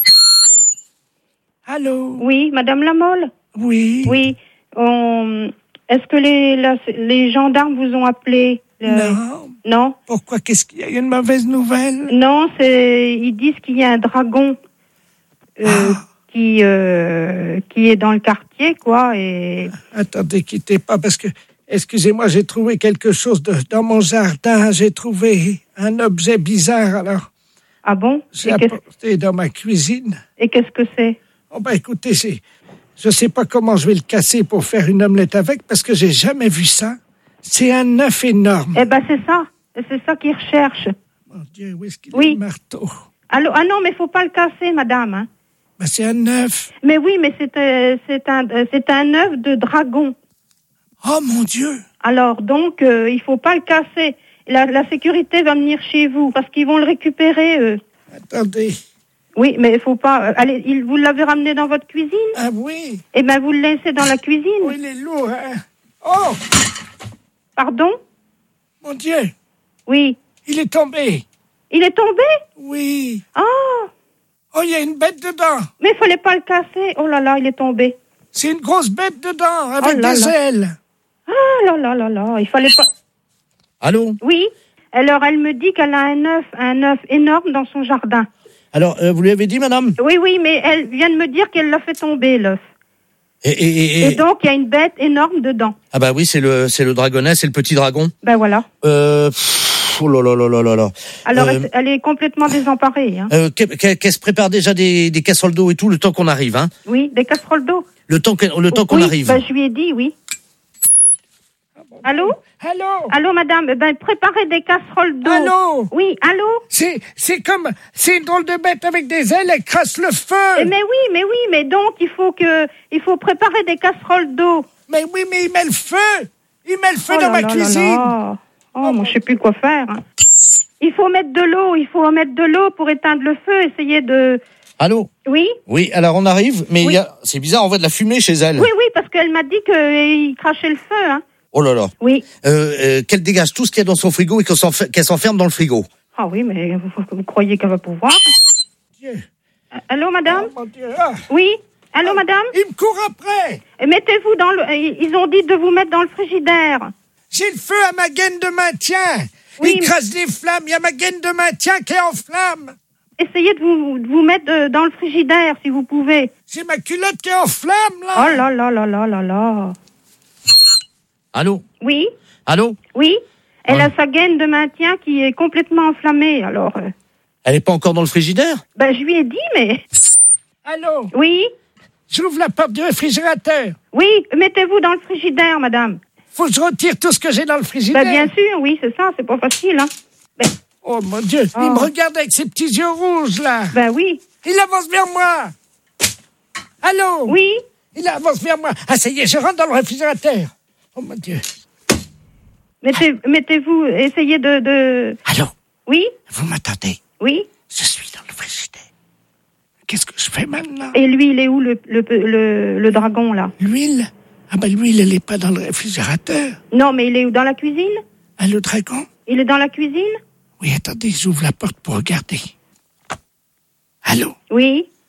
Allô? Oui, madame La Molle? Oui. Oui. On... Est-ce que les, la, les gendarmes vous ont appelé? Le... Non. Non. Pourquoi? Qu'est-ce qu'il y a? Il y a une mauvaise nouvelle? Non, c'est ils disent qu'il y a un dragon euh, ah. qui euh, qui est dans le quartier, quoi. Et attendez, quittez pas parce que excusez-moi, j'ai trouvé quelque chose de, dans mon jardin. J'ai trouvé un objet bizarre. Alors. Ah bon? J'ai apporté dans ma cuisine. Et qu'est-ce que c'est? Oh ben écoutez, c'est je sais pas comment je vais le casser pour faire une omelette avec parce que j'ai jamais vu ça. C'est un œuf énorme. Eh ben c'est ça, c'est ça qu'ils recherchent. Mon Dieu, où est-ce qu'il oui. est le marteau? Allô, ah non, mais faut pas le casser, madame. Hein. Ben c'est un œuf. Mais oui, mais c'est euh, c'est un euh, c'est un œuf de dragon. Oh mon Dieu. Alors donc euh, il faut pas le casser. La, la sécurité va venir chez vous parce qu'ils vont le récupérer. Eux. Attendez. Oui, mais il faut pas. Euh, allez, il, vous l'avez ramené dans votre cuisine? Ah oui. Eh ben vous le laissez dans la cuisine. Oh, il est lourd. Hein? Oh. Pardon? Mon Dieu. Oui. Il est tombé. Il est tombé? Oui. Oh. Oh, il y a une bête dedans. Mais il fallait pas le casser. Oh là là, il est tombé. C'est une grosse bête dedans, avec oh là des là. ailes. Ah là là là là, il fallait pas... Allô? Oui. Alors, elle me dit qu'elle a un œuf, un œuf énorme dans son jardin. Alors, euh, vous lui avez dit, madame? Oui, oui, mais elle vient de me dire qu'elle l'a fait tomber, l'œuf. Et, et, et, et donc, il y a une bête énorme dedans. Ah bah oui, c'est le, c'est le dragonnet, c'est le petit dragon. Ben voilà. Euh... Pff, oh là là là là là là. Alors, euh, elle, elle est complètement désemparée. Hein. Euh, qu'elle, qu'elle se prépare déjà des, des casseroles d'eau et tout, le temps qu'on arrive, hein? Oui, des casseroles d'eau. Le temps, que, le temps oui, qu'on arrive. Ben, je lui ai dit, oui. Allô? Allô? Allô, madame? Ben, préparez des casseroles d'eau. Allô? Oui, allô? C'est, c'est comme, c'est une drôle de bête avec des ailes, elle crasse le feu. Eh, mais oui, mais oui, mais donc, il faut que, il faut préparer des casseroles d'eau. Mais oui, mais il met le feu. Il met le feu oh dans là ma là cuisine. Là là. Oh, oh, moi, je sais plus quoi faire. Hein. Il faut mettre de l'eau, il faut mettre de l'eau pour éteindre le feu, essayer de... Allô? Oui? Oui, alors on arrive, mais oui. y a, c'est bizarre, on voit de la fumée chez elle. Oui, oui, parce qu'elle m'a dit qu'il crachait le feu, hein. Oh là là. Oui. Euh, euh, qu'elle dégage tout ce qu'il y a dans son frigo et qu'elle, s'enfer- qu'elle s'enferme dans le frigo. Ah oui, mais vous, vous croyez qu'elle va pouvoir? Dieu. Allô, madame? Oh, mon Dieu. Ah. Oui? Allô, madame? Il me court après. Mettez-vous dans le... Ils ont dit de vous mettre dans le frigidaire. J'ai le feu à ma gaine de maintien. Oui, il crase des flammes. Il y a ma gaine de maintien qui est en flamme. Essayez de vous, de vous mettre de, dans le frigidaire, si vous pouvez. J'ai ma culotte qui est en flamme, là. Oh là là là là là là. Allô? Oui? Allô? Oui? Elle ouais. a sa gaine de maintien qui est complètement enflammée, alors... Euh... Elle est pas encore dans le frigidaire? Ben, je lui ai dit, mais... Allô? Oui? J'ouvre la porte du réfrigérateur. Oui, mettez-vous dans le frigidaire, madame. Faut que je retire tout ce que j'ai dans le frigidaire. Ben, bien sûr, oui, c'est ça, c'est pas facile, hein. Ben... Oh, mon Dieu, oh. Il me regarde avec ses petits yeux rouges, là. Ben oui. Il avance vers moi. Allô? Oui? Il avance vers moi. Ah, ça y est, je rentre dans le réfrigérateur. Oh, mon Dieu. Mettez, mettez-vous, essayez de, de... Allô? Oui? Vous m'attendez? Oui? Je suis dans le frigidaire. Qu'est-ce que je fais maintenant? Et lui, il est où, le, le, le, le dragon, là? L'huile? Ah ben, l'huile, elle n'est pas dans le réfrigérateur. Non, mais il est où? Dans la cuisine? Ah, le dragon? Il est dans la cuisine? Oui, attendez, j'ouvre la porte pour regarder. Allô? Oui?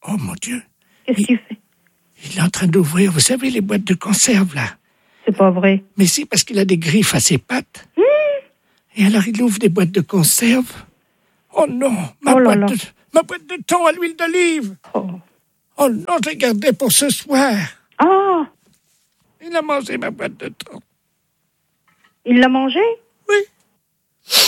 Oh mon Dieu. Qu'est-ce qu'il fait? Il est en train d'ouvrir, vous savez, les boîtes de conserve, là. C'est pas vrai. Mais si, parce qu'il a des griffes à ses pattes. Mmh. Et alors, il ouvre des boîtes de conserve. Oh non, ma, Oh là boîte, là. De, ma boîte de thon à l'huile d'olive. Oh. Oh non, j'ai gardé pour ce soir. Ah, Il a mangé ma boîte de thon. il l'a mangé? Oui.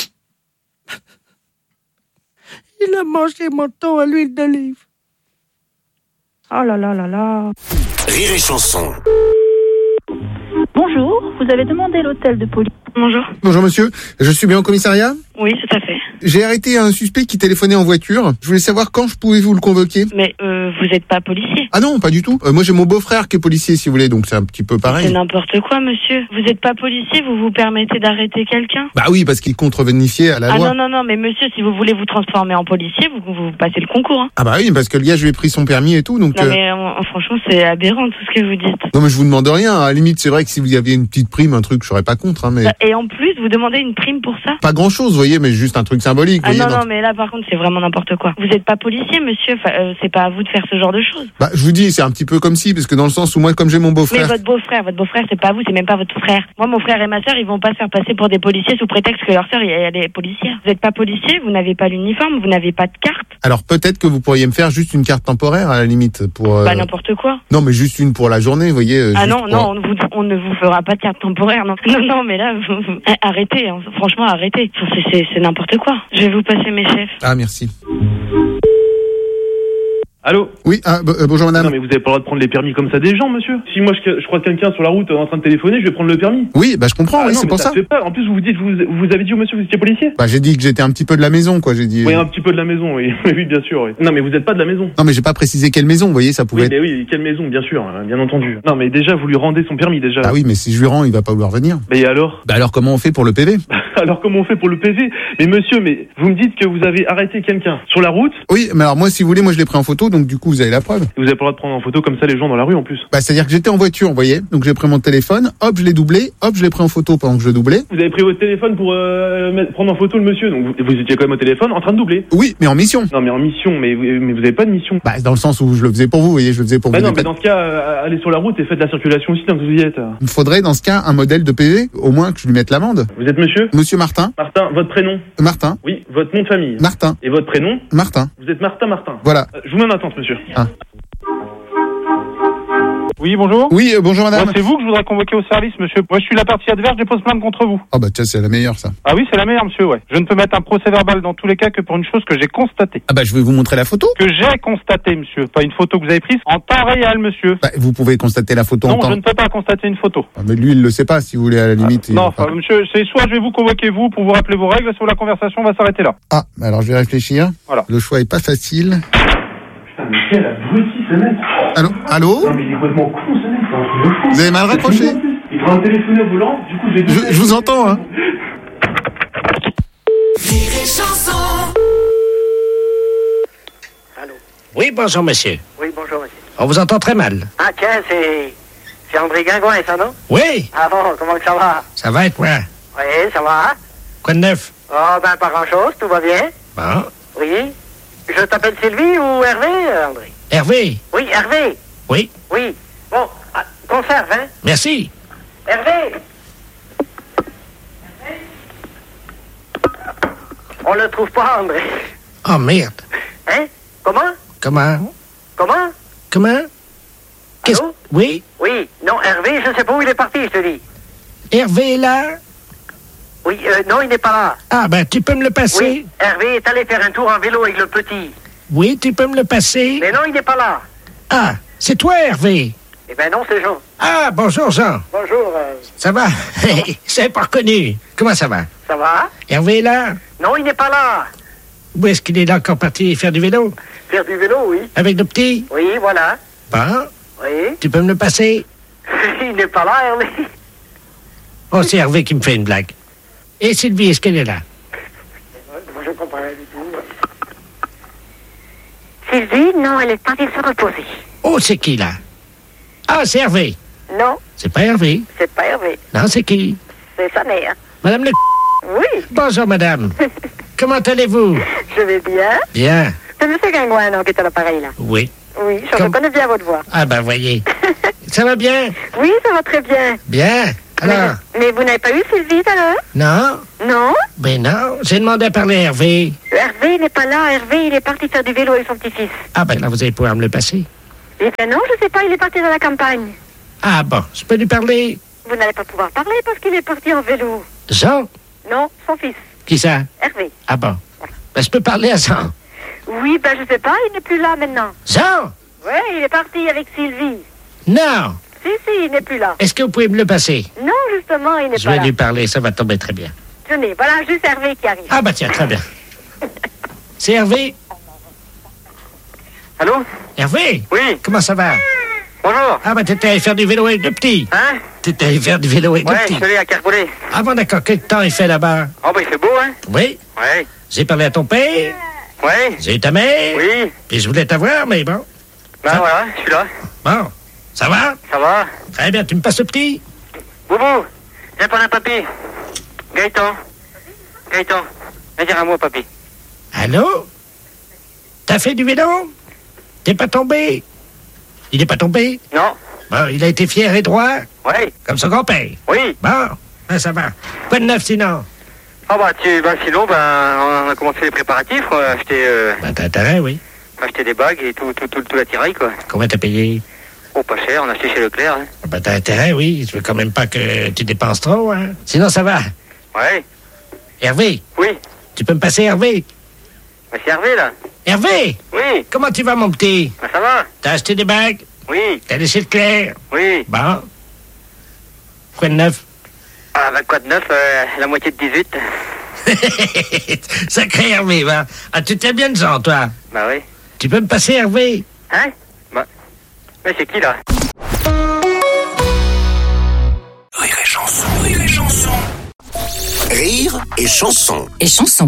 Il a mangé mon thon à l'huile d'olive. Oh là là là là. Rire et chanson. Bonjour, vous avez demandé l'hôtel de police. Bonjour. Bonjour monsieur, je suis bien au commissariat? Oui, tout à fait. J'ai arrêté un suspect qui téléphonait en voiture. Je voulais savoir quand je pouvais vous le convoquer. Mais euh, vous n'êtes pas policier. Ah non, pas du tout. Euh, moi j'ai mon beau-frère qui est policier si vous voulez, donc c'est un petit peu pareil. C'est n'importe quoi, monsieur. Vous n'êtes pas policier, vous vous permettez d'arrêter quelqu'un? Bah oui, parce qu'il contrevenifiait à la Ah loi. non, non, non, mais monsieur, si vous voulez vous transformer en policier, vous, vous passez le concours. Hein. Ah bah oui, parce que le gars, je lui ai pris son permis et tout, donc... Non, euh, mais euh, franchement, c'est aberrant tout ce que vous dites. Non mais je vous demande rien, à la limite c'est vrai que si vous aviez une petite prime, un truc, je serais pas contre, hein, mais... Et en plus, vous demandez une prime pour ça? Pas grand chose, vous voyez, mais juste un truc symbolique, vous Ah voyez. non, dans- non, mais là, par contre, c'est vraiment n'importe quoi. Vous n'êtes pas policier, monsieur, enfin, euh, c'est pas à vous de faire ce genre de choses. Bah je vous dis, c'est un petit peu comme si, parce que dans le sens où moi, comme j'ai mon Mais beau-frère... votre beau-frère, votre beau-frère, c'est pas vous, c'est même pas votre frère. Moi, mon frère et ma sœur, ils vont pas se faire passer pour des policiers sous prétexte que leur sœur, elle est policière. Vous n'êtes pas policier, vous n'avez pas l'uniforme, vous n'avez pas de carte. Alors peut-être que vous pourriez me faire juste une carte temporaire, à la limite, pour... euh, Bah, n'importe quoi. Non mais juste une pour la journée, vous voyez. euh, Ah juste non, pour- non, on, vous- on ne vous fera pas de carte temporaire, non. Non, non, mais là, vous- vous- arrêtez, hein. Franchement, arrêtez. Enfin, c'est- C'est c'est n'importe quoi. Je vais vous passer mes chefs. Ah merci. Allô? Oui, ah, b- euh, bonjour madame. Non mais vous avez pas le droit de prendre les permis comme ça des gens, monsieur. Si moi je, je crois quelqu'un sur la route euh, en train de téléphoner, je vais prendre le permis. Oui, bah je comprends, Ah oui, non, c'est mais pour ça. se fait pas. En plus vous vous dites, vous, vous avez dit au monsieur que vous étiez policier? Bah j'ai dit que j'étais un petit peu de la maison, quoi, j'ai dit... Oui, un petit peu de la maison, oui. Oui, bien sûr, oui. Non mais vous êtes pas de la maison. Non mais j'ai pas précisé quelle maison, vous voyez, ça pouvait Oui, être... mais oui, quelle maison, bien sûr, hein, bien entendu. Non mais déjà, vous lui rendez son permis, déjà. Ah oui, mais si je lui rends, il va pas vouloir venir. Mais alors? Bah alors comment on fait pour le P V? Alors comment on fait pour le P V? Mais monsieur, mais vous me dites que vous avez arrêté quelqu'un sur la route? Oui, mais alors moi, si vous voulez, moi je l'ai pris en photo, donc du coup vous avez la preuve. Vous avez pas le droit de prendre en photo comme ça les gens dans la rue en plus. Bah c'est-à-dire que j'étais en voiture, vous voyez, donc j'ai pris mon téléphone, hop, je l'ai doublé, hop, je l'ai pris en photo pendant que je le doublais. Vous avez pris votre téléphone pour euh, mettre- prendre en photo le monsieur, donc vous, vous étiez quand même au téléphone en train de doubler. Oui, mais en mission. Non mais en mission, mais, vous- mais vous avez pas de mission. Bah dans le sens où je le faisais pour vous, vous voyez, je le faisais pour Bah vous. non, des mais pa- dans ce cas, euh, allez sur la route et faites la circulation aussi tant que vous y êtes. Il me faudrait dans ce cas un modèle de P V, au moins que je lui mette l'amende. Vous êtes monsieur? Monsieur Martin. Martin, votre prénom? Martin. Oui, votre nom de famille? Martin. Et votre prénom? Martin. Vous êtes Martin Martin. Voilà. Euh, je vous mets en attente, monsieur. Ah. Oui, bonjour. Oui, euh, bonjour madame. Moi, c'est vous que je voudrais convoquer au service, monsieur. Moi, je suis la partie adverse, je pose plainte contre vous. Oh bah tiens, c'est la meilleure ça. Ah oui, c'est la meilleure, monsieur, ouais. Je ne peux mettre un procès verbal dans tous les cas que pour une chose que j'ai constatée. Ah bah je vais vous montrer la photo. Que j'ai constatée, monsieur. Pas une photo que vous avez prise en temps réel, monsieur. Bah, vous pouvez constater la photo Non, en temps. je ne peux pas constater une photo. Ah, mais lui, il le sait pas, si vous voulez, à la limite. il Non, va pas- enfin, monsieur, c'est soit je vais vous convoquer vous pour vous rappeler vos règles, soit la conversation va s'arrêter là. Ah, alors je vais réfléchir. Voilà. Le choix est pas facile. Putain, mais quel abruti ce mec. Allô? Allô? Non mais il est complètement con ce mec, c'est un truc de fou. Vous avez mal raccroché? Il prend un téléphone au volant, du coup j'ai... Je, je vous entends, hein. Oui, bonjour, monsieur. Oui, bonjour, monsieur. On vous entend très mal. Ah, tiens, c'est. C'est André Guingouin, ça, non? Oui, Ah bon, comment que ça va? ça va être quoi? Oui, ça va? Quoi de neuf? Oh, ben, pas grand-chose, tout va bien. Bon. Oui. Je t'appelle Sylvie ou Hervé, euh, André? Hervé? Oui, Hervé. Oui, Oui. Bon, ah, conserve, hein? merci. Hervé! On le trouve pas, André. Oh, merde. Hein? Comment? Comment? Comment? Comment? Qu'est-ce... Allô? Oui, Oui. Non, Hervé, je sais pas où il est parti, je te dis. Hervé est là? Oui, euh, non, il n'est pas là. Ah, ben, tu peux me le passer? Oui, Hervé est allé faire un tour en vélo avec le petit. Oui, tu peux me le passer? Mais non, il n'est pas là. Ah, c'est toi, Hervé? Eh ben non, c'est Jean. Ah, bonjour, Jean. Bonjour, euh, Ça va? C'est pas reconnu. Comment ça va? ça va? Hervé est là? Non, il n'est pas là. Où est-ce qu'il est là encore parti faire du vélo? Faire du vélo, oui. Avec le petit? Oui, voilà. Bon, Oui. tu peux me le passer? Il n'est pas là, Hervé. Oh, c'est Hervé qui me fait une blague. Et Sylvie, est-ce qu'elle est là? Je comprends rien du tout. Sylvie, non, elle est partie se reposer. Oh, c'est qui, là? Ah, c'est Hervé. Non, C'est pas Hervé. c'est pas Hervé. Non, c'est qui? C'est sa mère. Madame le... Oui, Bonjour, madame. Comment allez-vous? je vais bien. Bien. C'est M. Guingouin, non, qui est à l'appareil, là. Oui. Oui, je Comme- reconnais bien votre voix. Ah ben voyez. Ça va bien? Oui, ça va très bien. Bien. Alors? Mais, mais vous n'avez pas eu Sylvie tout à l'heure? Non? Non? Ben non, j'ai demandé à parler à Hervé. Hervé n'est pas là. Hervé, il est parti faire du vélo avec son petit-fils. Ah ben là, vous allez pouvoir me le passer. Eh bien non, je sais pas, il est parti dans la campagne. Ah bon, je peux lui parler? Vous n'allez pas pouvoir parler parce qu'il est parti en vélo. Jean? Non, son fils, Qui ça? Hervé. Ah bon. Ben je peux parler à Jean. Oui, ben je sais pas, il n'est plus là maintenant. Jean? Ouais, il est parti avec Sylvie. Non. Si, si, il n'est plus là. Est-ce que vous pouvez me le passer? Non, justement, il n'est Je pas vais là. lui parler, ça va tomber très bien. Tenez, voilà juste Hervé qui arrive. Ah bah tiens, très bien. C'est Hervé? Allô? Hervé? Oui. Comment ça va? Bonjour. Ah bah t'étais allé faire du vélo avec deux petits. Hein? T'étais allé faire du vélo avec Ouais, deux je petits. suis allé à Carpollet. Ah bon d'accord, quel temps il fait là-bas? Oh, bah il fait beau, hein? Oui. Ouais. J'ai parlé à ton père, Ouais. j'ai eu ta mère. Oui. Puis je voulais t'avoir, mais bon. Ben Ça- voilà, je suis là. Bon. Ça va? Ça va? Très bien, tu me passes le petit? Boubou, viens prendre un papier. Gaëtan. Gaëtan, viens dire un mot, papy. Allô? T'as fait du vélo? T'es pas tombé? Il est pas tombé? Non. Bon, il a été fier et droit? Ouais. Comme son grand-père? Oui. Bon, ben ça va. Quoi de neuf sinon? Ah bah tu, bah sinon, ben on a commencé les préparatifs. On a acheté, euh, Ben t'as intérêt, oui. on a acheté des bagues et tout, tout, tout, tout l'attirail, quoi. Combien t'as payé? Oh, pas cher, on a acheté chez Leclerc, hein. Ben t'as intérêt, oui. Je veux quand même pas que tu dépenses trop, hein. Sinon ça va. Ouais. Hervé? Oui. Tu peux me passer Hervé? Bah c'est Hervé, là. Hervé? Oui. Comment tu vas, mon petit? Bah ça va. T'as acheté des bagues? Oui. T'as laissé le clair? Oui. Bon. Quoi de neuf? Ah bah quoi de neuf, euh, la moitié de dix-huit. Sacré Hervé, va. Ah, tu t'es bien de gens, toi. Bah oui. Tu peux me passer Hervé? Hein? Bah. Mais c'est qui, là? Rire et chanson, rire et chanson. Rire et chanson. Et chanson.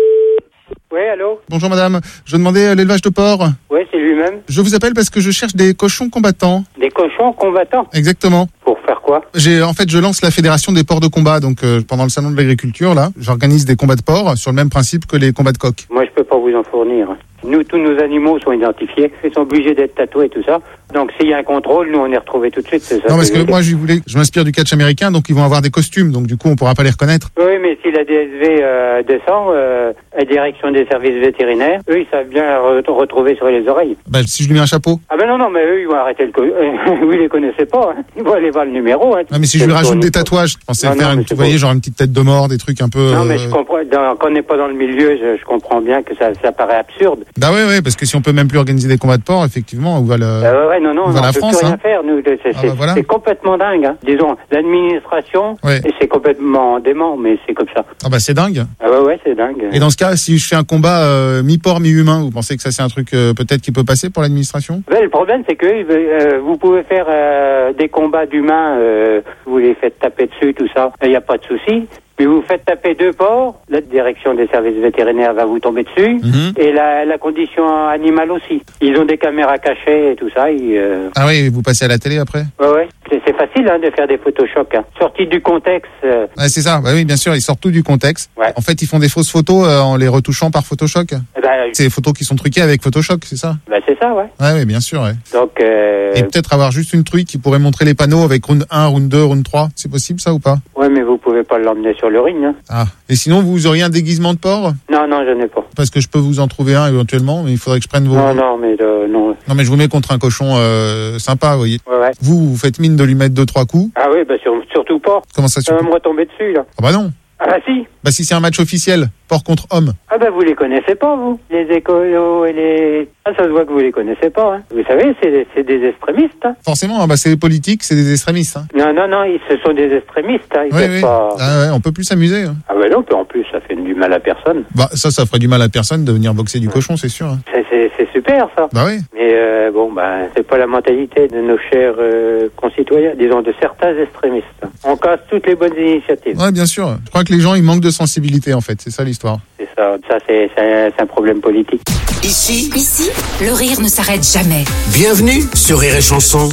Oui, allô? Bonjour madame, je demandais euh, l'élevage de porc. Oui, c'est lui-même. Je vous appelle parce que je cherche des cochons combattants. Des cochons combattants? Exactement. Pour faire quoi? J'ai en fait je lance la fédération des porcs de combat, donc euh, pendant le salon de l'agriculture là, j'organise des combats de porcs sur le même principe que les combats de coqs. Moi, je peux pas vous en fournir. Nous, tous nos animaux sont identifiés. Ils sont obligés d'être tatoués et tout ça. Donc, s'il y a un contrôle, nous, on est retrouvés tout de suite. C'est ça Non parce que je- moi je voulais, je m'inspire du catch américain, donc ils vont avoir des costumes, donc du coup on pourra pas les reconnaître. Oui, mais si la D S V euh, descend, euh, la direction des services vétérinaires, eux, ils savent bien re- retrouver sur les oreilles. Bah si je lui mets un chapeau. Ah ben non, non, mais eux, ils vont arrêter le... Co- vous les connaissez pas, hein. Ils vont aller voir le numéro. Hein. Ah mais si je lui rajoute des tatouages, je pensais Non, faire non, une, mais vous c'est voyez, bon. genre une petite tête de mort, des trucs un peu. Non, mais euh, je comprends. Dans, quand on n'est pas dans le milieu, je, je comprends bien que ça, ça paraît absurde. Bah ouais ouais, parce que si on peut même plus organiser des combats de porcs, effectivement, on va le. Euh, ouais, ouais, non, non, on on va ne la peut France, plus rien hein. faire, nous. C'est Ah c'est- bah voilà. c'est complètement dingue. Hein. Disons, l'administration, Ouais. et c'est complètement dément, mais c'est comme ça. Ah bah c'est dingue. Ah ouais, ouais, c'est dingue. Et dans ce cas, si je fais un combat euh, mi-porc, mi-humain, vous pensez que ça c'est un truc euh, peut-être qui peut passer pour l'administration? Ouais, le problème, c'est que euh, vous pouvez faire euh, des combats d'humains, euh, vous les faites taper dessus, tout ça, il n'y a pas de souci. Mais vous faites taper deux porcs, la direction des services vétérinaires va vous tomber dessus, Mhm. et la, la condition animale aussi. Ils ont des caméras cachées et tout ça. Ils, euh... Ah oui, vous passez à la télé après? Ouais, ouais. C'est, c'est facile hein, de faire des photoshocks. Hein. Sortis du contexte. Euh... Ouais, c'est ça. Bah oui, bien sûr, ils sortent tout du contexte. Ouais. En fait, ils font des fausses photos euh, en les retouchant par Photoshop. eh ben, C'est des photos qui sont truquées avec Photoshop, c'est ça? ben, c'est ça, ouais. Ouais, ouais, bien sûr. Ouais. Donc, euh... Et peut-être avoir juste une truc qui pourrait montrer les panneaux avec round un, round deux, round trois. C'est possible ça ou pas? ouais, mais vous pouvez pas l'emmener sur le ring. Hein. Ah. Et sinon, vous auriez un déguisement de porc? Non, non, je n'ai pas. Parce que je peux vous en trouver un éventuellement, mais il faudrait que je prenne vos. Non, non, mais euh, non. Non, mais je vous mets contre un cochon euh, sympa, vous voyez. Ouais, ouais. Vous, vous faites mine de lui mettre deux, trois coups. Ah oui, bah sur, surtout pas. Comment ça se Ça va me retomber dessus, là. Ah bah non. Ah bah si. Bah si c'est un match officiel, porc contre homme. Ah bah vous les connaissez pas, vous. Les écolos et les... Ah, ça se voit que vous les connaissez pas, hein. Vous savez, c'est, c'est des extrémistes, hein. Forcément, hein, bah c'est les politiques, c'est des extrémistes. Hein. Non, non, non, ils, ce sont des extrémistes, hein. Ils Oui, peuvent oui. pas... Ah ouais, on peut plus s'amuser. Hein. Ah bah non, puis en plus, ça fait du mal à personne. Bah ça, ça ferait du mal à personne de venir boxer du cochon, c'est sûr. Hein. C'est, c'est, c'est super, ça. Bah oui. Mais euh, bon, bah, c'est pas la mentalité de nos chers euh, concitoyens, disons de certains extrémistes. On casse toutes les bonnes initiatives. Ouais, bien sûr. Je crois que les gens, ils manquent de sensibilité, en fait. C'est ça l'histoire. C'est ça. Ça, c'est, c'est, un, c'est un problème politique. Ici, Ici, le rire ne s'arrête jamais. bienvenue sur Rire et Chanson.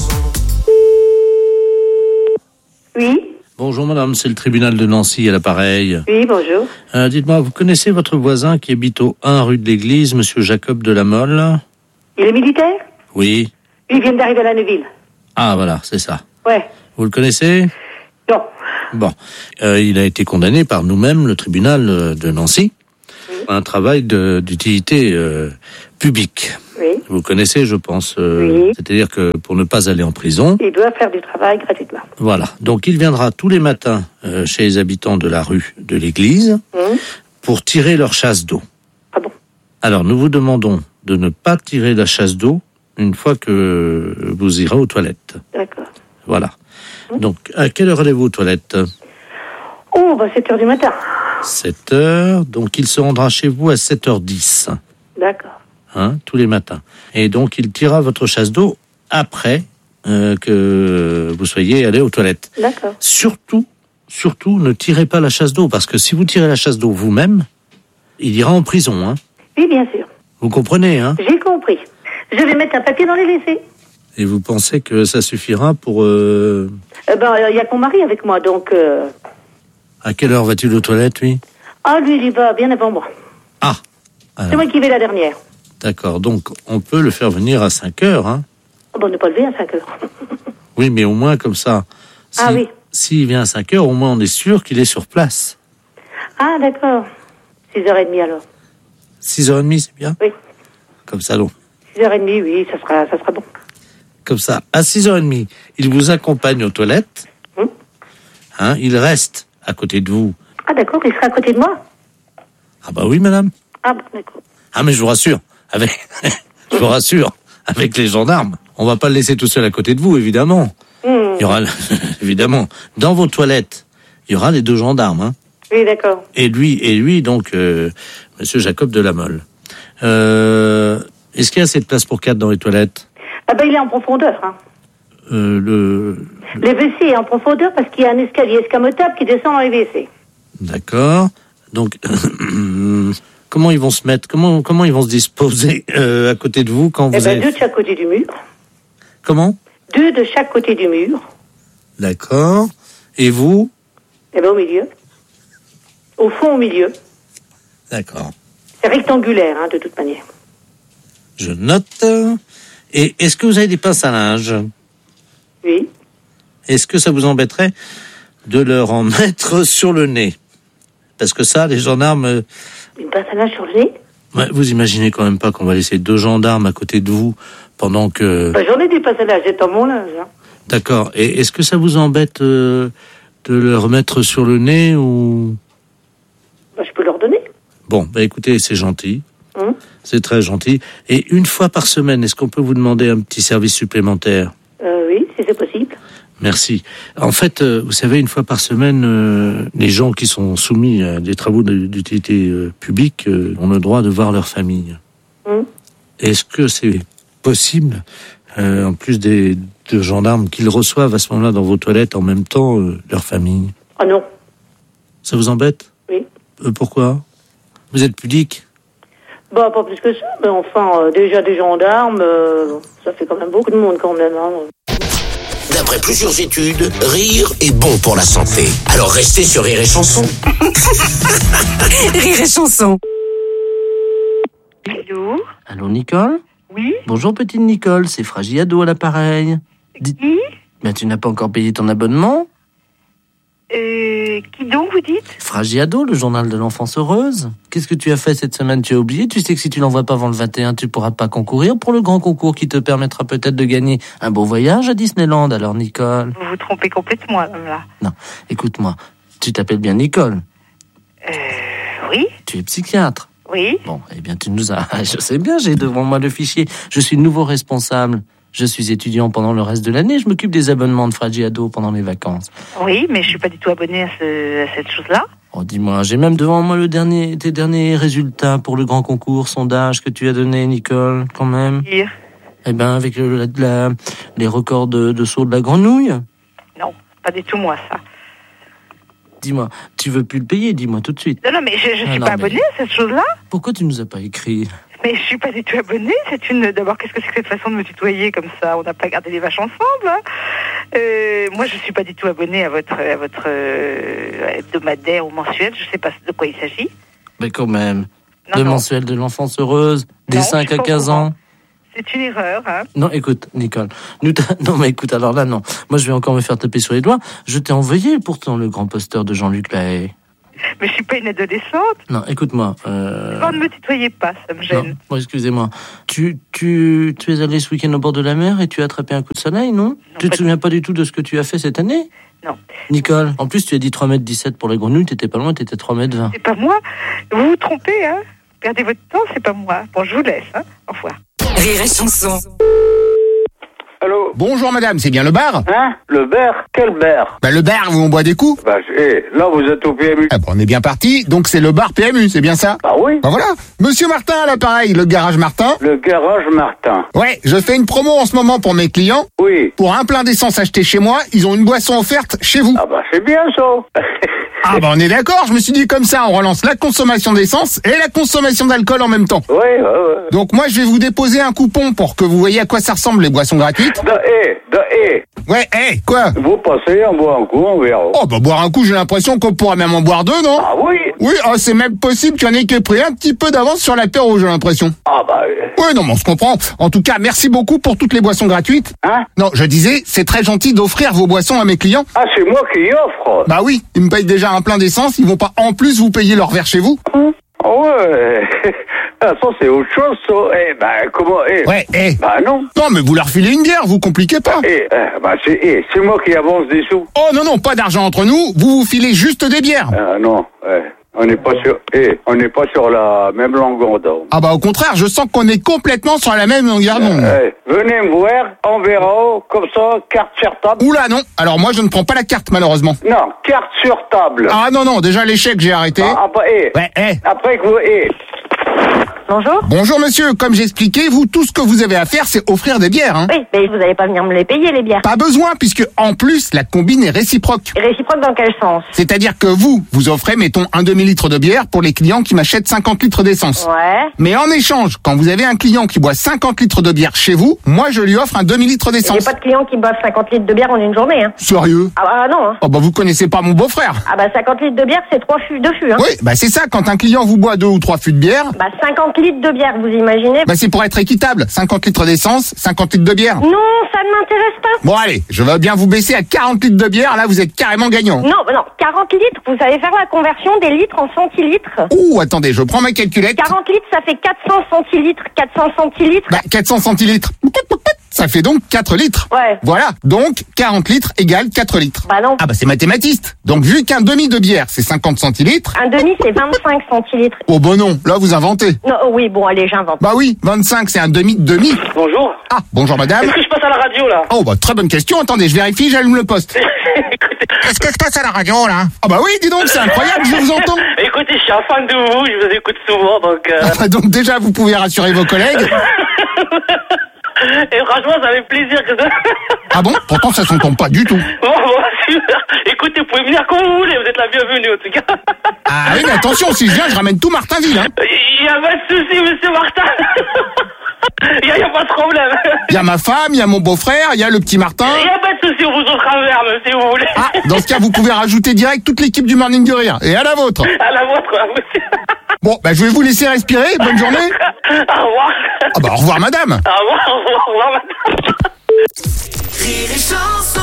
Oui, Bonjour madame, c'est le tribunal de Nancy à l'appareil. oui, bonjour. Euh, dites-moi, vous connaissez votre voisin qui habite au un rue de l'Église, monsieur Jacob de la Mole? Il est militaire? Oui. Ils viennent d'arriver à la Neuville. Ah, voilà, c'est ça. Ouais. Vous le connaissez? Non. Bon. Euh, il a été condamné par nous-mêmes, le tribunal de Nancy, oui. Un travail de, d'utilité euh, publique. Oui. Vous connaissez, je pense. Euh, oui. C'est-à-dire que pour ne pas aller en prison... Il doit faire du travail gratuitement. Voilà. Donc, il viendra tous les matins euh, chez les habitants de la rue de l'église mmh. pour tirer leur chasse d'eau. Ah bon? Alors, nous vous demandons de ne pas tirer la chasse d'eau une fois que vous irez aux toilettes. D'accord. Voilà. Mmh. Donc, à quelle heure allez-vous aux toilettes? Oh, bah sept heures du matin. sept heures. Donc, il se rendra chez vous à sept heures dix. D'accord. Hein, tous les matins. Et donc, il tirera votre chasse d'eau après euh, que vous soyez allé aux toilettes. D'accord. Surtout, surtout, ne tirez pas la chasse d'eau, parce que si vous tirez la chasse d'eau vous-même, il ira en prison. Hein. Oui, bien sûr. Vous comprenez, hein? J'ai compris. Je vais mettre un papier dans les W C. Et vous pensez que ça suffira pour... Euh... Eh ben, il y a que mon mari avec moi, donc... Euh... À quelle heure va-t-il aux toilettes, lui? Ah, lui, il y va bien avant moi. Ah alors. C'est moi qui vais la dernière. D'accord, donc on peut le faire venir à cinq heures, hein? Ah bon, on ne peut pas le lever à cinq heures. Oui, mais au moins comme ça. Si, ah oui. S'il vient à cinq heures, au moins on est sûr qu'il est sur place. Ah, d'accord. six heures trente alors. six heures trente, c'est bien? Oui. Comme ça, non. six heures trente, oui, ça sera, ça sera bon. Comme ça, à six heures trente, il vous accompagne aux toilettes. Hum. Hein, il reste à côté de vous. Ah, d'accord, il sera à côté de moi? Ah bah oui, madame. Ah, d'accord. Ah, mais je vous rassure, avec, je vous rassure, avec les gendarmes, on va pas le laisser tout seul à côté de vous, évidemment. Mmh. Il y aura, évidemment, dans vos toilettes, il y aura les deux gendarmes, hein. Oui, d'accord. Et lui, et lui, donc, euh, Monsieur Jacob de la Mole. Euh, est-ce qu'il y a assez de place pour quatre dans les toilettes? Ah ben, il est en profondeur, hein. Euh, le... Le W C est en profondeur parce qu'il y a un escalier escamotable qui descend dans les W C. D'accord. Donc, comment ils vont se mettre, comment, comment ils vont se disposer euh, à côté de vous quand vous eh ben, avez... deux de chaque côté du mur. Comment? Deux de chaque côté du mur. D'accord. Et vous? Eh ben, au milieu. Au fond, au milieu. D'accord. C'est rectangulaire, hein, de toute manière. Je note. Et est-ce que vous avez des pinces à linge? Oui. Est-ce que ça vous embêterait de leur en mettre sur le nez? Parce que ça, les gendarmes... Une pince à linge sur le nez? Ouais, vous imaginez quand même pas qu'on va laisser deux gendarmes à côté de vous pendant que... Bah, j'en ai des pinces à linge, j'ai dans mon linge. Hein. D'accord. Et est-ce que ça vous embête euh, de leur mettre sur le nez ou... Bah, je peux leur donner. Bon, bah écoutez, c'est gentil. Hum. C'est très gentil. Et une fois par semaine, est-ce qu'on peut vous demander un petit service supplémentaire? euh, Oui, si c'est possible. Merci. En fait, euh, vous savez, une fois par semaine, euh, les gens qui sont soumis à des travaux d'utilité euh, publique euh, ont le droit de voir leur famille. Mmh. Est-ce que c'est possible, euh, en plus des de gendarmes, qu'ils reçoivent à ce moment-là dans vos toilettes en même temps euh, leur famille? Ah non. Ça vous embête? Oui. Euh, pourquoi? Vous êtes pudique? Bah, pas plus que ça, mais enfin, euh, déjà des gendarmes, euh, ça fait quand même beaucoup de monde quand même, hein. D'après plusieurs études, rire est bon pour la santé. Alors restez sur Rire et Chanson. Rire et Chanson. Allô? Allô, Nicole? Oui? Bonjour, petite Nicole, c'est Fragiado à l'appareil. Dis... Qui? Ben, tu n'as pas encore payé ton abonnement? Euh, qui donc, vous dites? Fragiado, le journal de l'enfance heureuse. Qu'est-ce que tu as fait cette semaine? Tu as oublié? Tu sais que si tu l'envoies pas avant le vingt et un, tu pourras pas concourir pour le grand concours qui te permettra peut-être de gagner un beau voyage à Disneyland. Alors, Nicole? Vous vous trompez complètement, là. Non, écoute-moi. Tu t'appelles bien Nicole? Euh, oui. Tu es psychiatre? Oui. Bon, eh bien, tu nous as... Je sais bien, j'ai devant moi le fichier. Je suis nouveau responsable. Je suis étudiant pendant le reste de l'année. Je m'occupe des abonnements de Fragiado pendant les vacances. Oui, mais je suis pas du tout abonné à, ce, à cette chose-là. Oh, dis-moi, j'ai même devant moi le dernier, tes derniers résultats pour le grand concours, sondage que tu as donné, Nicole, quand même. Dire. Eh ben, avec le, la, la, les records de, de saut de la grenouille. Non, pas du tout moi, ça. Dis-moi, tu veux plus le payer, dis-moi tout de suite. Non, non, mais je, je ah, suis non, pas mais... abonné à cette chose-là. Pourquoi tu nous as pas écrit? Mais je suis pas du tout abonnée. C'est une. D'abord, qu'est-ce que c'est que cette façon de me tutoyer comme ça? On n'a pas gardé les vaches ensemble. Hein. Euh, moi, je suis pas du tout abonnée à votre à votre euh, hebdomadaire ou mensuel. Je sais pas de quoi il s'agit. Mais quand même. Non, le non. mensuel de l'enfance heureuse, des non, cinq à quinze ans. C'est une erreur, hein. Non, écoute, Nicole. Nous t'a- non, mais écoute, alors là, non. Moi, je vais encore me faire taper sur les doigts. Je t'ai envoyé pourtant le grand poster de Jean-Luc Lahaye. Mais je suis pas une adolescente. Non, écoute-moi. Euh... Oh, ne me tutoyez pas, ça me gêne. Non, bon, excusez-moi. Tu, tu, tu es allé ce week-end au bord de la mer et tu as attrapé un coup de soleil, non, non Tu te souviens pas du tout de ce que tu as fait cette année? Non. Nicole, en plus, tu as dit trois mètres dix-sept pour les grenouilles, t'étais pas loin, t'étais trois mètres vingt. C'est pas moi. Vous vous trompez, hein. Perdez votre temps, c'est pas moi. Bon, je vous laisse, hein. Au revoir. Rire et chanson. Allô? Bonjour madame, c'est bien le bar? Hein? Le bar? Quel bar? Bah le bar où on boit des coups. Bah, eh, là vous êtes au P M U. Ah bon, on est bien parti, donc c'est le bar P M U, c'est bien ça? Ah oui? Bah voilà, Monsieur Martin à l'appareil, le garage Martin. Le garage Martin. Ouais, je fais une promo en ce moment pour mes clients. Oui. Pour un plein d'essence acheté chez moi, ils ont une boisson offerte chez vous. Ah bah c'est bien ça. Ah bah on est d'accord, je me suis dit comme ça, on relance la consommation d'essence et la consommation d'alcool en même temps. Ouais, ouais, ouais. Donc moi je vais vous déposer un coupon pour que vous voyez à quoi ça ressemble les boissons gratuites. Da, eh, da, eh. Ouais, eh, quoi? Vous passez, on boit un coup, on verra. Oh bah boire un coup, j'ai l'impression qu'on pourra même en boire deux, non? Ah oui? Oui, ah, c'est même possible qu'il y en ait qui aient pris un petit peu d'avance sur l'apéro, j'ai l'impression. Ah bah... Euh... Oui, non mais on se comprend. En tout cas, merci beaucoup pour toutes les boissons gratuites. Hein? Non, je disais, c'est très gentil d'offrir vos boissons à mes clients. Ah, c'est moi qui offre? Bah oui, ils me payent déjà un plein d'essence, ils vont pas en plus vous payer leur verre chez vous. Hum. Ouais, ça c'est autre chose, ça. Eh ben, comment, eh. Ouais, eh. Bah non. Non, mais vous leur filez une bière, vous compliquez pas. Eh, eh bah c'est, eh, c'est moi qui avance des sous. Oh non, non, pas d'argent entre nous, vous vous filez juste des bières. Ah non, eh. On n'est pas sur, eh, on n'est pas sur la même longueur d'onde. Ah bah au contraire, je sens qu'on est complètement sur la même longueur d'onde. Eh, venez me voir, on verra, comme ça, carte sur table. Oula non, alors moi je ne prends pas la carte malheureusement. Non, carte sur table. Ah non, non, déjà l'échec j'ai arrêté. Ah, après, eh. Ouais, eh. Après que vous, eh. Bonjour. Bonjour monsieur, comme j'expliquais, vous, tout ce que vous avez à faire, c'est offrir des bières. Hein. Oui, mais vous n'allez pas venir me les payer, les bières. Pas besoin, puisque en plus, la combine est réciproque. Réciproque dans quel sens? C'est-à-dire que vous, vous offrez, mettons, un demi-litre de bière pour les clients qui m'achètent cinquante litres d'essence. Ouais. Mais en échange, quand vous avez un client qui boit cinquante litres de bière chez vous, moi, je lui offre un demi-litre d'essence. J'ai pas de clients qui boivent cinquante litres de bière en une journée, hein. Sérieux? Ah bah non, hein. Oh bah vous connaissez pas mon beau-frère. Ah bah cinquante litres de bière, c'est trois fûts, deux fûts, hein. Oui, bah c'est ça, quand un client vous boit deux ou trois fûts de bière... Bah cinquante litres de bière, vous imaginez? Bah c'est pour être équitable, cinquante litres d'essence, cinquante litres de bière. Non, ça ne m'intéresse pas. Bon allez, je veux bien vous baisser à quarante litres de bière, là vous êtes carrément gagnant. Non, bah non, quarante litres, vous savez faire la conversion des litres en centilitres? Ouh, attendez, je prends ma calculette. quarante litres, ça fait quatre cents centilitres, quatre cents centilitres. Bah quatre cents centilitres. Ça fait donc quatre litres. Ouais. Voilà, donc quarante litres égale quatre litres. Bah non. Ah bah c'est mathématiste. Donc vu qu'un demi de bière c'est cinquante centilitres... Un demi c'est vingt-cinq centilitres. Oh bah non, là vous inventez. Non, oh oui, bon allez, j'invente. Bah oui, vingt-cinq c'est un demi de demi. Bonjour. Ah, bonjour madame. Est-ce que je passe à la radio là? Oh bah très bonne question, attendez, je vérifie, j'allume le poste. Qu'est-ce que je passe à la radio là? Ah bah oui, dis donc, c'est incroyable, je vous entends. Écoutez, je suis un fan de vous, je vous écoute souvent donc... Euh... donc déjà vous pouvez rassurer vos collègues. Et franchement, ça fait plaisir que ça... Ah bon? Pourtant, ça s'entend pas du tout. Bon, bon, super. Écoutez, vous pouvez venir quand vous voulez, vous êtes la bienvenue, en tout cas. Ah oui, mais attention, si je viens, je ramène tout Martinville, hein. Il y a pas de souci, monsieur Martin. Il y, a, y a pas de problème. Il y a ma femme, il y a mon beau-frère, il y a le petit Martin. Il y a pas de souci, on vous offre un verre, même, si vous voulez. Ah, dans ce cas, vous pouvez rajouter direct toute l'équipe du Morning du Rire. Et à la vôtre. À la vôtre, monsieur. Bon, bah, je vais vous laisser respirer. Bonne journée. Au revoir. Ah bah, au revoir, madame. Au revoir, au revoir, au revoir, madame. Rire et chanson.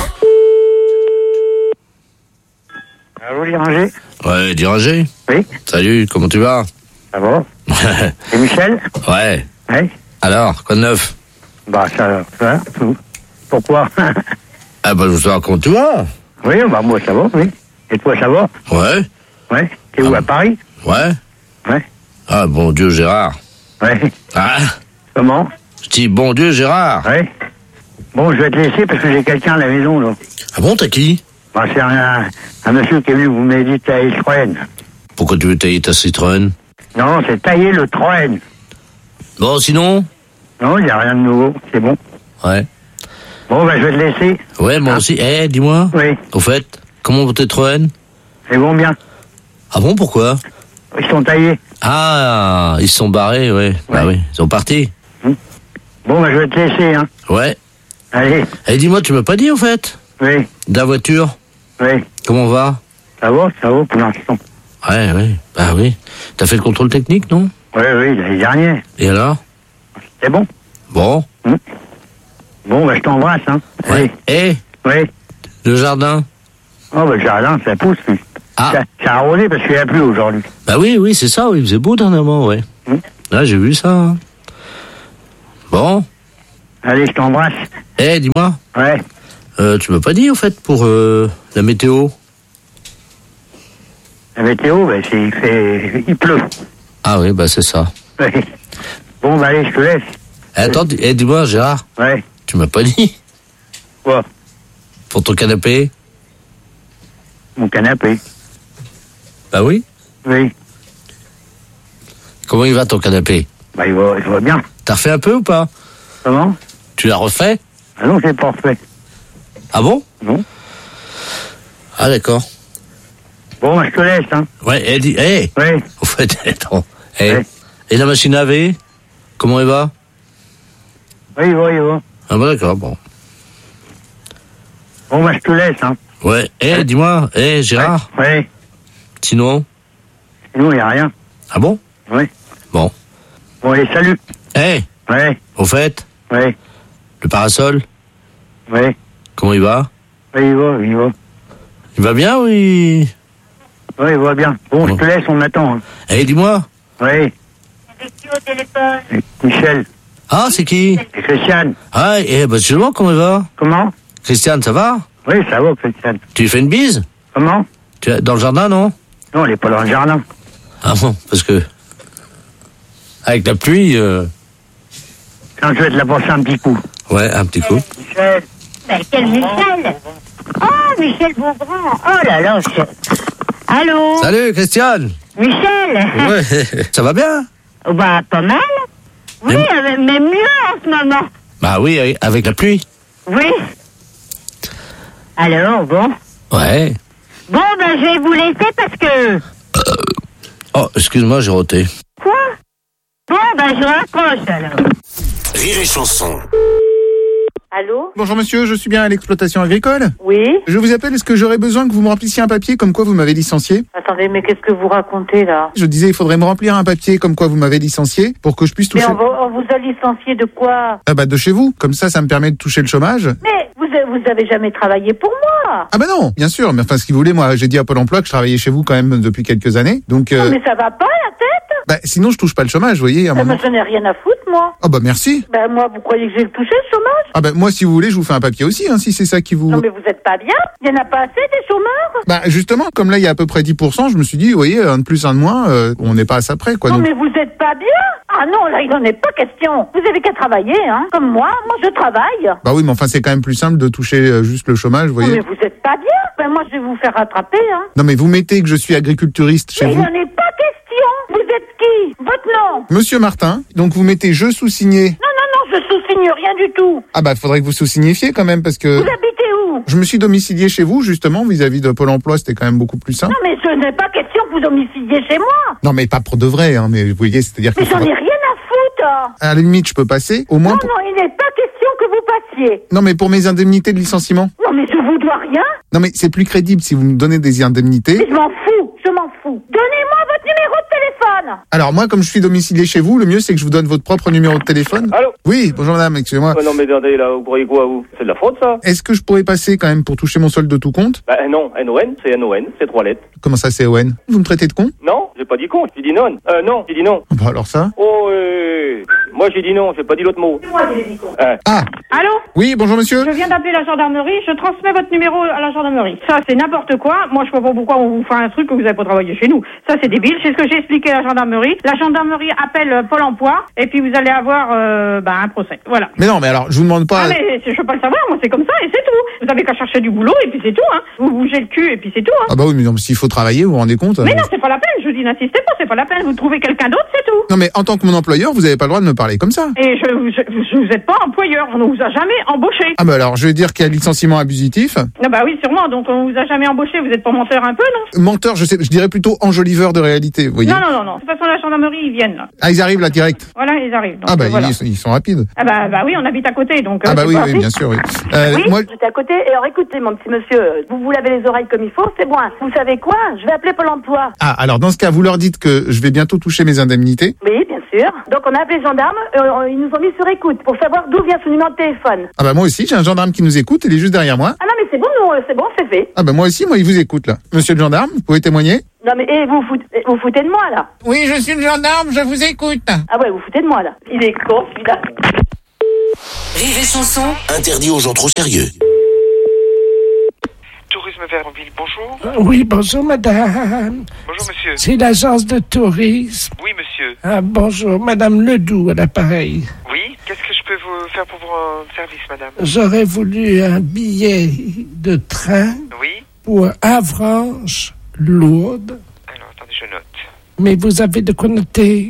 Allô, Diranger? Ouais, Diranger. Oui. Salut, comment tu vas? Ça va? C'est Michel? Ouais. Oui. Alors, quoi de neuf? Bah, ça, ça, tout. Pourquoi? Ah bah, je veux savoir comment tu vas. Oui, bah, moi, ça va, oui. Et toi, ça va? Ouais. Ouais. T'es où, à Paris? Ouais. Ouais. Ah, bon Dieu, Gérard. Ouais. Ah. Comment? Je dis bon Dieu, Gérard. Ouais. Bon, je vais te laisser parce que j'ai quelqu'un à la maison, là. Ah bon, t'as qui? Bah, c'est un, un monsieur qui est venu vous méditer à Citroën. Pourquoi tu veux tailler ta Citroën? Non, c'est tailler le Troën. Bon, sinon? Non, il n'y a rien de nouveau, c'est bon. Ouais. Bon, ben, je vais te laisser. Ouais, moi hein? aussi. Eh, hey, dis-moi. Oui. Au fait, comment vont tes Citroën? C'est bon, bien. Ah bon, pourquoi? Ils sont taillés. Ah, ils se sont barrés, ouais. ouais. Bah oui, ils sont partis. Hum. Bon, ben, je vais te laisser, hein. Ouais. Allez. Eh, dis-moi, tu m'as pas dit, au fait? Oui. De la voiture? Oui. Comment va? Ça va, ça va pour l'instant. Ouais, oui. Bah oui. T'as fait le contrôle technique, non? Oui, oui, l'année dernière. Et alors? C'est bon. Bon. Hum. Bon, ben, je t'embrasse, hein. Ouais. Et Oui. le jardin? Oh, ben, le jardin, ça pousse, lui. Ah. Ça, ça a arrosé parce qu'il n'y a plus aujourd'hui. Bah oui, oui, c'est ça, oui, il faisait beau dernièrement, ouais. Hum. Là, j'ai vu ça. hein. Bon. Allez, je t'embrasse. Eh, dis-moi. Ouais. Euh, tu m'as pas dit, au fait, pour euh, la météo? La météo, ben, c'est, il fait, il pleut. Ah oui, bah c'est ça. Ouais. Bon, ben, allez, je te laisse. Eh, attends, dis- eh, dis-moi, Gérard. Ouais. Tu m'as pas dit? Quoi? Pour ton canapé? Mon canapé. Bah oui. Oui. Comment il va, ton canapé? Bah, il va, il va bien. T'as refait un peu ou pas? Comment? Tu l'as refait? Ah non, c'est pas refait. Ah bon? Non. Ah d'accord. Bon, ben, je te laisse, hein. Ouais, eh, dis, eh. Oui. Au fait, attends. Eh. Ouais. Et la machine à laver? Comment elle va? Oui, il va, il va. Ah bah d'accord, bon. Bon, ben, je te laisse, hein. Ouais, eh, dis-moi, eh, Gérard. Ouais. Sinon? Sinon, il n'y a rien. Ah bon? Oui. Bon. Bon, allez, salut. Eh, Ouais. au fait, Ouais. le parasol, Ouais. comment il va? Oui, il va, il va. Il va bien ou il... Oui, il va bien. Bon, Bon. je te laisse, on attend. Hein. Eh, dis-moi. Oui. Avec qui au téléphone? Michel. Ah, c'est qui? Et Christiane. Ah, eh, bah justement, comment il va? Comment? Christiane, ça va? Oui, ça va, Christiane. Tu lui fais une bise? Comment? Tu es dans le jardin, non? Non, elle est pas dans le jardin. Ah bon, parce que... Avec la pluie, euh... Quand je vais te la passer un petit coup. ouais, un petit coup. Michel. Ben, quel Michel? Oh, Michel Beaugrand. Oh là là, je... Allô? Salut, Christiane. Michel? Ouais, ça va bien? Oh, bah, pas mal. Oui, Mais- euh, mais mieux en ce moment. Bah oui, avec- avec la pluie. Oui. Alors, bon. Ouais. Bon, ben, je vais vous laisser parce que... Oh, excuse-moi, j'ai roté. Quoi? Bon, ben, je raccroche, alors. Rire et chanson. Allô? Bonjour monsieur, je suis bien à l'exploitation agricole. Oui? Je vous appelle, est-ce que j'aurais besoin que vous me remplissiez un papier comme quoi vous m'avez licencié? Attendez, mais qu'est-ce que vous racontez là? Je disais, il faudrait me remplir un papier comme quoi vous m'avez licencié pour que je puisse toucher... Mais on, va- on vous a licencié de quoi? Ah bah de chez vous, comme ça, ça me permet de toucher le chômage. Mais vous, a- vous avez jamais travaillé pour moi? Ah bah non, bien sûr, mais enfin ce qu'il voulait, moi j'ai dit à Pôle emploi que je travaillais chez vous quand même depuis quelques années, donc... euh, Non, mais ça va pas la tête? bah sinon je touche pas le chômage, vous voyez, à un Ah, moment... mais je n'ai rien à foutre, moi. Ah bah merci. Ben, moi, vous croyez que j'ai touché le chômage? Ah bah moi si vous voulez, je vous fais un papier aussi, hein, si c'est ça qui vous... Non, mais vous êtes pas bien? Il y en a pas assez des chômeurs? Bah justement, comme là il y a à peu près dix pour cent, je me suis dit, vous voyez, un de plus, un de moins, euh, on n'est pas à ça près, quoi. Non, donc- mais vous êtes pas bien? Ah non, là, il n'en est pas question. Vous avez qu'à travailler, hein. Comme moi, moi, je travaille. Bah oui, mais enfin c'est quand même plus simple de toucher euh, juste le chômage, vous Non, voyez. mais vous êtes pas bien. Ben, moi, je vais vous faire rattraper, hein. Non mais vous mettez que je suis agriculturiste chez Mais il vous. n'en est pas question. Vous êtes qui? Votre nom? Monsieur Martin, donc vous mettez je sous-signé. Non, non, non, je sous-signe rien du tout. Ah bah faudrait que vous sous-signifiez quand même parce que... Vous habitez où? Je me suis domicilié chez vous justement vis-à-vis de Pôle emploi, c'était quand même beaucoup plus simple. Non, mais ce n'est pas question que vous domiciliez chez moi. Non mais pas pour de vrai, hein, mais vous voyez, c'est-à-dire que... Mais j'en ai rien à foutre. À la limite, je peux passer, au moins... Non, pour- non, il n'est pas question que vous passiez. Non mais pour mes indemnités de licenciement. Non, mais je vous dois rien. Non mais c'est plus crédible si vous me donnez des indemnités. Mais je m'en fous, je m'en fous. Donnez-moi votre numéro de téléphone. Alors moi, comme je suis domicilié chez vous, le mieux c'est que je vous donne votre propre numéro de téléphone. Allô? Oui, bonjour madame, excusez-moi. Oh non, mais attendez, là, vous croyez quoi, vous? C'est de la fraude, ça? Est-ce que je pourrais passer quand même pour toucher mon solde de tout compte? Bah, non, N O N, c'est N O N, c'est trois lettres. Comment ça c'est O N? Vous me traitez de con? Non, j'ai pas dit con, j'ai dit non. Euh, non, j'ai dit non. Bah alors ça? Oh, euh, moi j'ai dit non, j'ai pas dit l'autre mot. Moi, j'ai dit con. Euh, Ah, Allô? oui, bonjour monsieur. Je viens d'appeler la gendarmerie, je transmets votre numéro à la gendarmerie. Ça, c'est n'importe quoi. Moi, je vois pas pourquoi on vous fait un truc que vous n'avez pas travaillé chez nous. Ça, c'est débile. C'est ce que j'ai expliqué à la gendarmerie. La gendarmerie appelle euh, Pôle emploi et puis vous allez avoir euh, bah, un procès. Voilà. Mais non, mais alors, je vous demande pas... Ah, mais je peux pas le savoir. Moi, c'est comme ça et c'est tout. Vous avez qu'à chercher du boulot et puis c'est tout. Hein. Vous bougez le cul et puis c'est tout. Hein. Ah bah oui, mais non, mais s'il faut travailler, vous vous rendez compte? Mais euh, non, c'est pas la peine. Je vous dis, n'insistez pas. C'est pas la peine. Vous trouvez quelqu'un d'autre, c'est tout. Non mais en tant que mon employeur, vous avez pas le droit de me parler comme ça. Et je, je, je vous êtes pas employeur. On ne vous a jamais embauché. Ah bah alors, je vais dire qu'il y a licenciement abusif. Ah bah oui, sûrement. Donc on vous a jamais embauché. Vous êtes pas menteur un peu, non? Menteur, je sais, je dirais plutôt enjoliveur de réalité, vous voyez. Non, non, non, non. De toute façon, la gendarmerie, ils viennent, là. Ah, ils arrivent là, direct. Voilà, ils arrivent. Donc, Ah bah, euh, voilà. ils, ils sont rapides. Ah bah, bah oui, on habite à côté, donc... Ah euh, bah c'est oui, pas oui, rapide. bien sûr, oui. Euh, Oui, moi, j'étais à côté. alors écoutez, mon petit monsieur, vous vous lavez les oreilles comme il faut, c'est bon. Vous savez quoi? Je vais appeler Pôle emploi. Ah, alors dans ce cas, vous leur dites que je vais bientôt toucher mes indemnités. Oui, bien sûr. Donc on a appelé les gendarmes, euh, ils nous ont mis sur écoute pour savoir d'où vient ce numéro de téléphone. Ah bah moi aussi, j'ai un gendarme qui nous écoute, il est juste derrière moi. Ah non mais c'est bon, nous, c'est bon, c'est fait. Ah bah moi aussi, moi il vous écoute là. Monsieur le gendarme, vous pouvez témoigner? Non mais eh, vous, fout, eh, vous foutez de moi là. Oui, je suis le gendarme, je vous écoute. Ah ouais, vous foutez de moi là. Il est con celui-là. Rire et chanson. Interdit aux gens trop sérieux. Tourisme Vermville, bonjour. Euh, Oui, bonjour madame. Bonjour monsieur. C'est l'agence de tourisme. Oui monsieur. Ah, bonjour, madame Ledoux à l'appareil. Oui, qu'est-ce que je peux vous faire pour vous rendre service, madame? J'aurais voulu un billet de train Oui. pour Avranches, Lourdes. Alors, attendez, je note. Mais vous avez de quoi noter.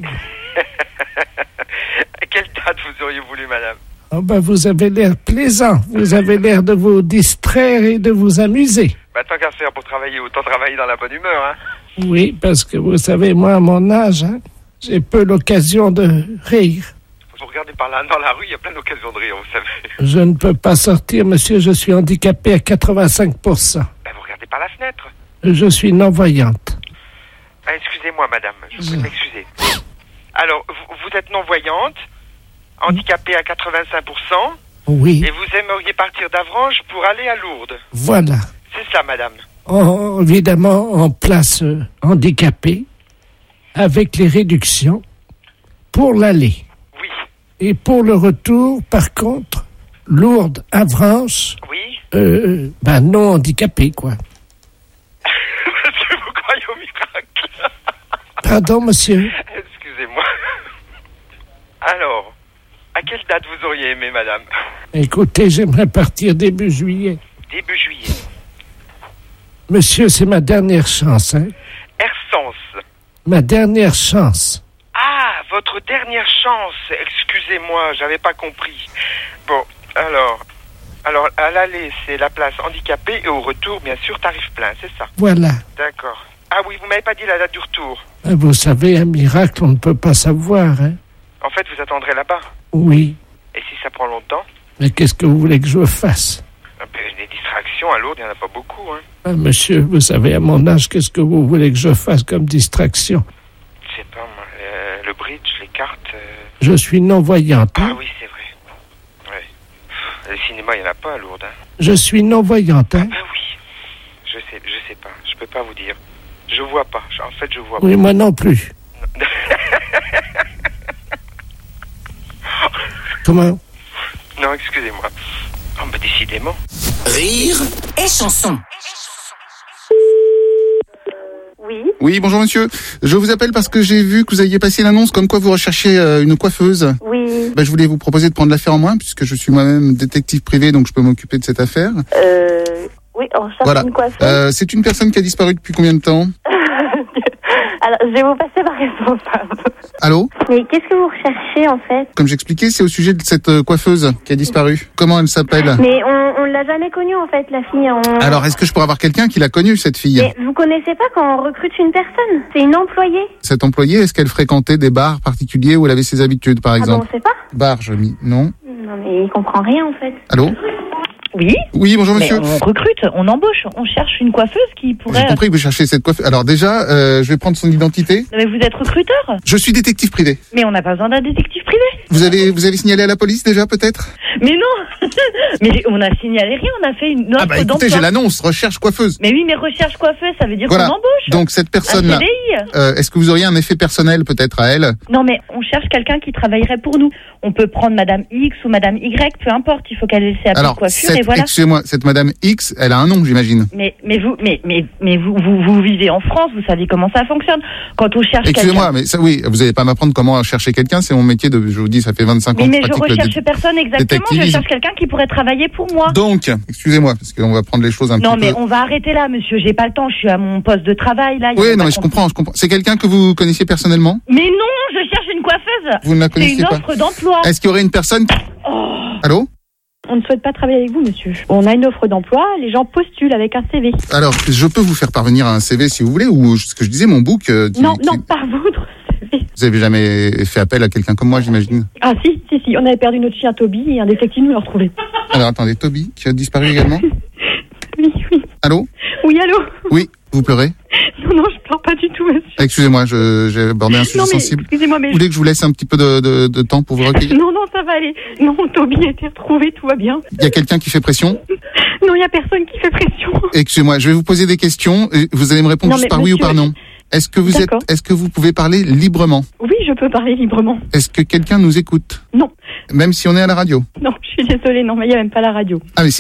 À quelle date vous auriez voulu, madame? Oh ben, vous avez l'air plaisant. Vous avez l'air de vous distraire et de vous amuser. Bah, tant qu'à faire pour travailler, autant travailler dans la bonne humeur, hein. Oui, parce que vous savez, moi, à mon âge, hein, j'ai peu l'occasion de rire. Vous regardez par là, dans la rue, il y a plein d'occasions de rire, vous savez. Je ne peux pas sortir, monsieur, je suis handicapé à quatre-vingt-cinq pour cent. Bah, vous regardez par la fenêtre. Je suis non-voyante. Ah, excusez-moi, madame, je vous prie de m'excuser. Alors, vous, vous êtes non-voyante, handicapée à quatre-vingt-cinq pour cent. Oui. Et vous aimeriez partir d'Avranches pour aller à Lourdes. Voilà. C'est ça, madame. En- évidemment, en place euh, handicapée, avec les réductions, pour l'aller. Oui. Et pour le retour, par contre, Lourdes, Avranches, Oui. euh, ben non handicapé, quoi. Parce que vous croyez au miracle. Pardon, monsieur. Excusez-moi. Alors, à quelle date vous auriez aimé, madame? Écoutez, j'aimerais partir début juillet. Début juillet. Monsieur, c'est ma dernière chance, hein. Ersens. Ma dernière chance. Ah, votre dernière chance. Excusez-moi, j'avais pas compris. Bon, alors... Alors, à l'aller, c'est la place handicapée et au retour, bien sûr, tarif plein, c'est ça? Voilà. D'accord. Ah oui, vous m'avez pas dit la date du retour. Vous savez, un miracle, on ne peut pas savoir, hein. En fait, vous attendrez là-bas. Oui. Et si ça prend longtemps? Mais qu'est-ce que vous voulez que je fasse? Un peu des distractions à Lourdes, il n'y en a pas beaucoup, hein. Ah, monsieur, vous savez, à mon âge, qu'est-ce que vous voulez que je fasse comme distraction? Je sais pas, moi, euh, le bridge, les cartes... euh, Je suis non-voyante, hein. Ah oui, c'est vrai. Ouais. Le cinéma, il n'y en a pas à Lourdes, hein. Je suis non-voyante, hein. Ah oui. Je sais, je sais pas. Je peux pas vous dire. Je vois pas. En fait, je vois Oui, pas. moi non plus. Comment? Non, excusez-moi. Oh, bah, décidément. Rire et chanson. Oui. Oui, bonjour monsieur. Je vous appelle parce que j'ai vu que vous aviez passé l'annonce comme quoi vous recherchiez euh, une coiffeuse. Oui. Ben, je voulais vous proposer de prendre l'affaire en main puisque je suis moi-même détective privé, donc je peux m'occuper de cette affaire. Euh, oui, on cherche Voilà. une coiffeuse. Euh, c'est une personne qui a disparu depuis combien de temps? Alors, je vais vous passer ma responsable. Allô? Mais qu'est-ce que vous recherchez, en fait? Comme j'expliquais, c'est au sujet de cette euh, coiffeuse qui a disparu. Comment elle s'appelle? Mais on, on l'a jamais connue, en fait, la fille. On... Alors, est-ce que je pourrais avoir quelqu'un qui l'a connue, cette fille? Mais vous connaissez pas quand on recrute une personne? C'est une employée. Cette employée, est-ce qu'elle fréquentait des bars particuliers où elle avait ses habitudes, par Ah bon, exemple? on sait pas? Bar, je mis. Non. Non, mais il comprend rien, en fait. Allô? Oui. Oui, bonjour Mais monsieur. on recrute, on embauche, on cherche une coiffeuse qui pourrait... J'ai compris que vous cherchez cette coiffeuse. Alors déjà, euh, je vais prendre son identité. Non, mais vous êtes recruteur? Je suis détective privé. Mais on n'a pas besoin d'un détective privé. Vous avez, vous avez signalé à la police déjà, peut-être? Mais non. Mais on a signalé rien, on a fait une offre Ah bah écoutez, d'emploi. j'ai l'annonce, recherche coiffeuse. Mais oui, mais recherche coiffeuse, ça veut dire Voilà. qu'on embauche. Donc cette personne-là, Un C D I. euh, est-ce que vous auriez un effet personnel peut-être à elle? Non, mais on cherche quelqu'un qui travaillerait pour nous. On peut prendre Madame X ou Madame Y, peu importe. Il faut qu'elle ait ses Alors, coiffure cette, et voilà. excusez-moi, cette Madame X, elle a un nom, j'imagine. Mais mais vous mais mais mais vous, vous vous vivez en France, vous savez comment ça fonctionne. Quand on cherche Excusez-moi, quelqu'un. mais ça, oui, vous n'allez pas m'apprendre comment chercher quelqu'un. C'est mon métier de, je vous dis, ça fait vingt-cinq ans Mais, que mais je je pratique le recherche dé- personne exactement. Je détectivisme. cherche quelqu'un qui pourrait travailler pour moi. Donc, excusez-moi, parce qu'on va prendre les choses un Non, petit mais peu. on va arrêter là, monsieur. J'ai pas le temps. Je suis à mon poste de travail là. Il y a Oui, pas non, mais je qu'on- comprends, je comprends. C'est quelqu'un que vous connaissiez personnellement? Mais non, je cherche une coiffeuse. Vous ne la C'est connaissiez une pas? offre d'emploi. Est-ce qu'il y aurait une personne qui... Allô? On ne souhaite pas travailler avec vous, monsieur. On a une offre d'emploi, les gens postulent avec un C V. Alors, je peux vous faire parvenir un C V si vous voulez, ou ce que je disais, mon book. euh, qui- Non, qui- non, pas votre C V. Vous avez jamais fait appel à quelqu'un comme moi, j'imagine. Ah si, si, si, on avait perdu notre chien Toby et un détective nous l'a retrouvé. Alors, attendez, Toby, qui a disparu également? Allô? Oui, allô? Oui, vous pleurez? Non, non, je pleure pas du tout, monsieur. Excusez-moi, je, j'ai abordé un sujet non, mais, sensible. Excusez-moi, mais... Vous voulez que je vous laisse un petit peu de, de, de temps pour vous recueillir? Non, non, ça va aller. Non, Toby a été retrouvé, tout va bien. Il y a quelqu'un qui fait pression? Non, il y a personne qui fait pression. Excusez-moi, je vais vous poser des questions. Et vous allez me répondre Non, juste mais par oui ou monsieur, par non. Est-ce que vous êtes, D'accord. est-ce que vous pouvez parler librement? Oui, je peux parler librement. Est-ce que quelqu'un nous écoute? Non. Même si on est à la radio? Non, je suis désolée, non, mais il n'y a même pas la radio. Ah, mais si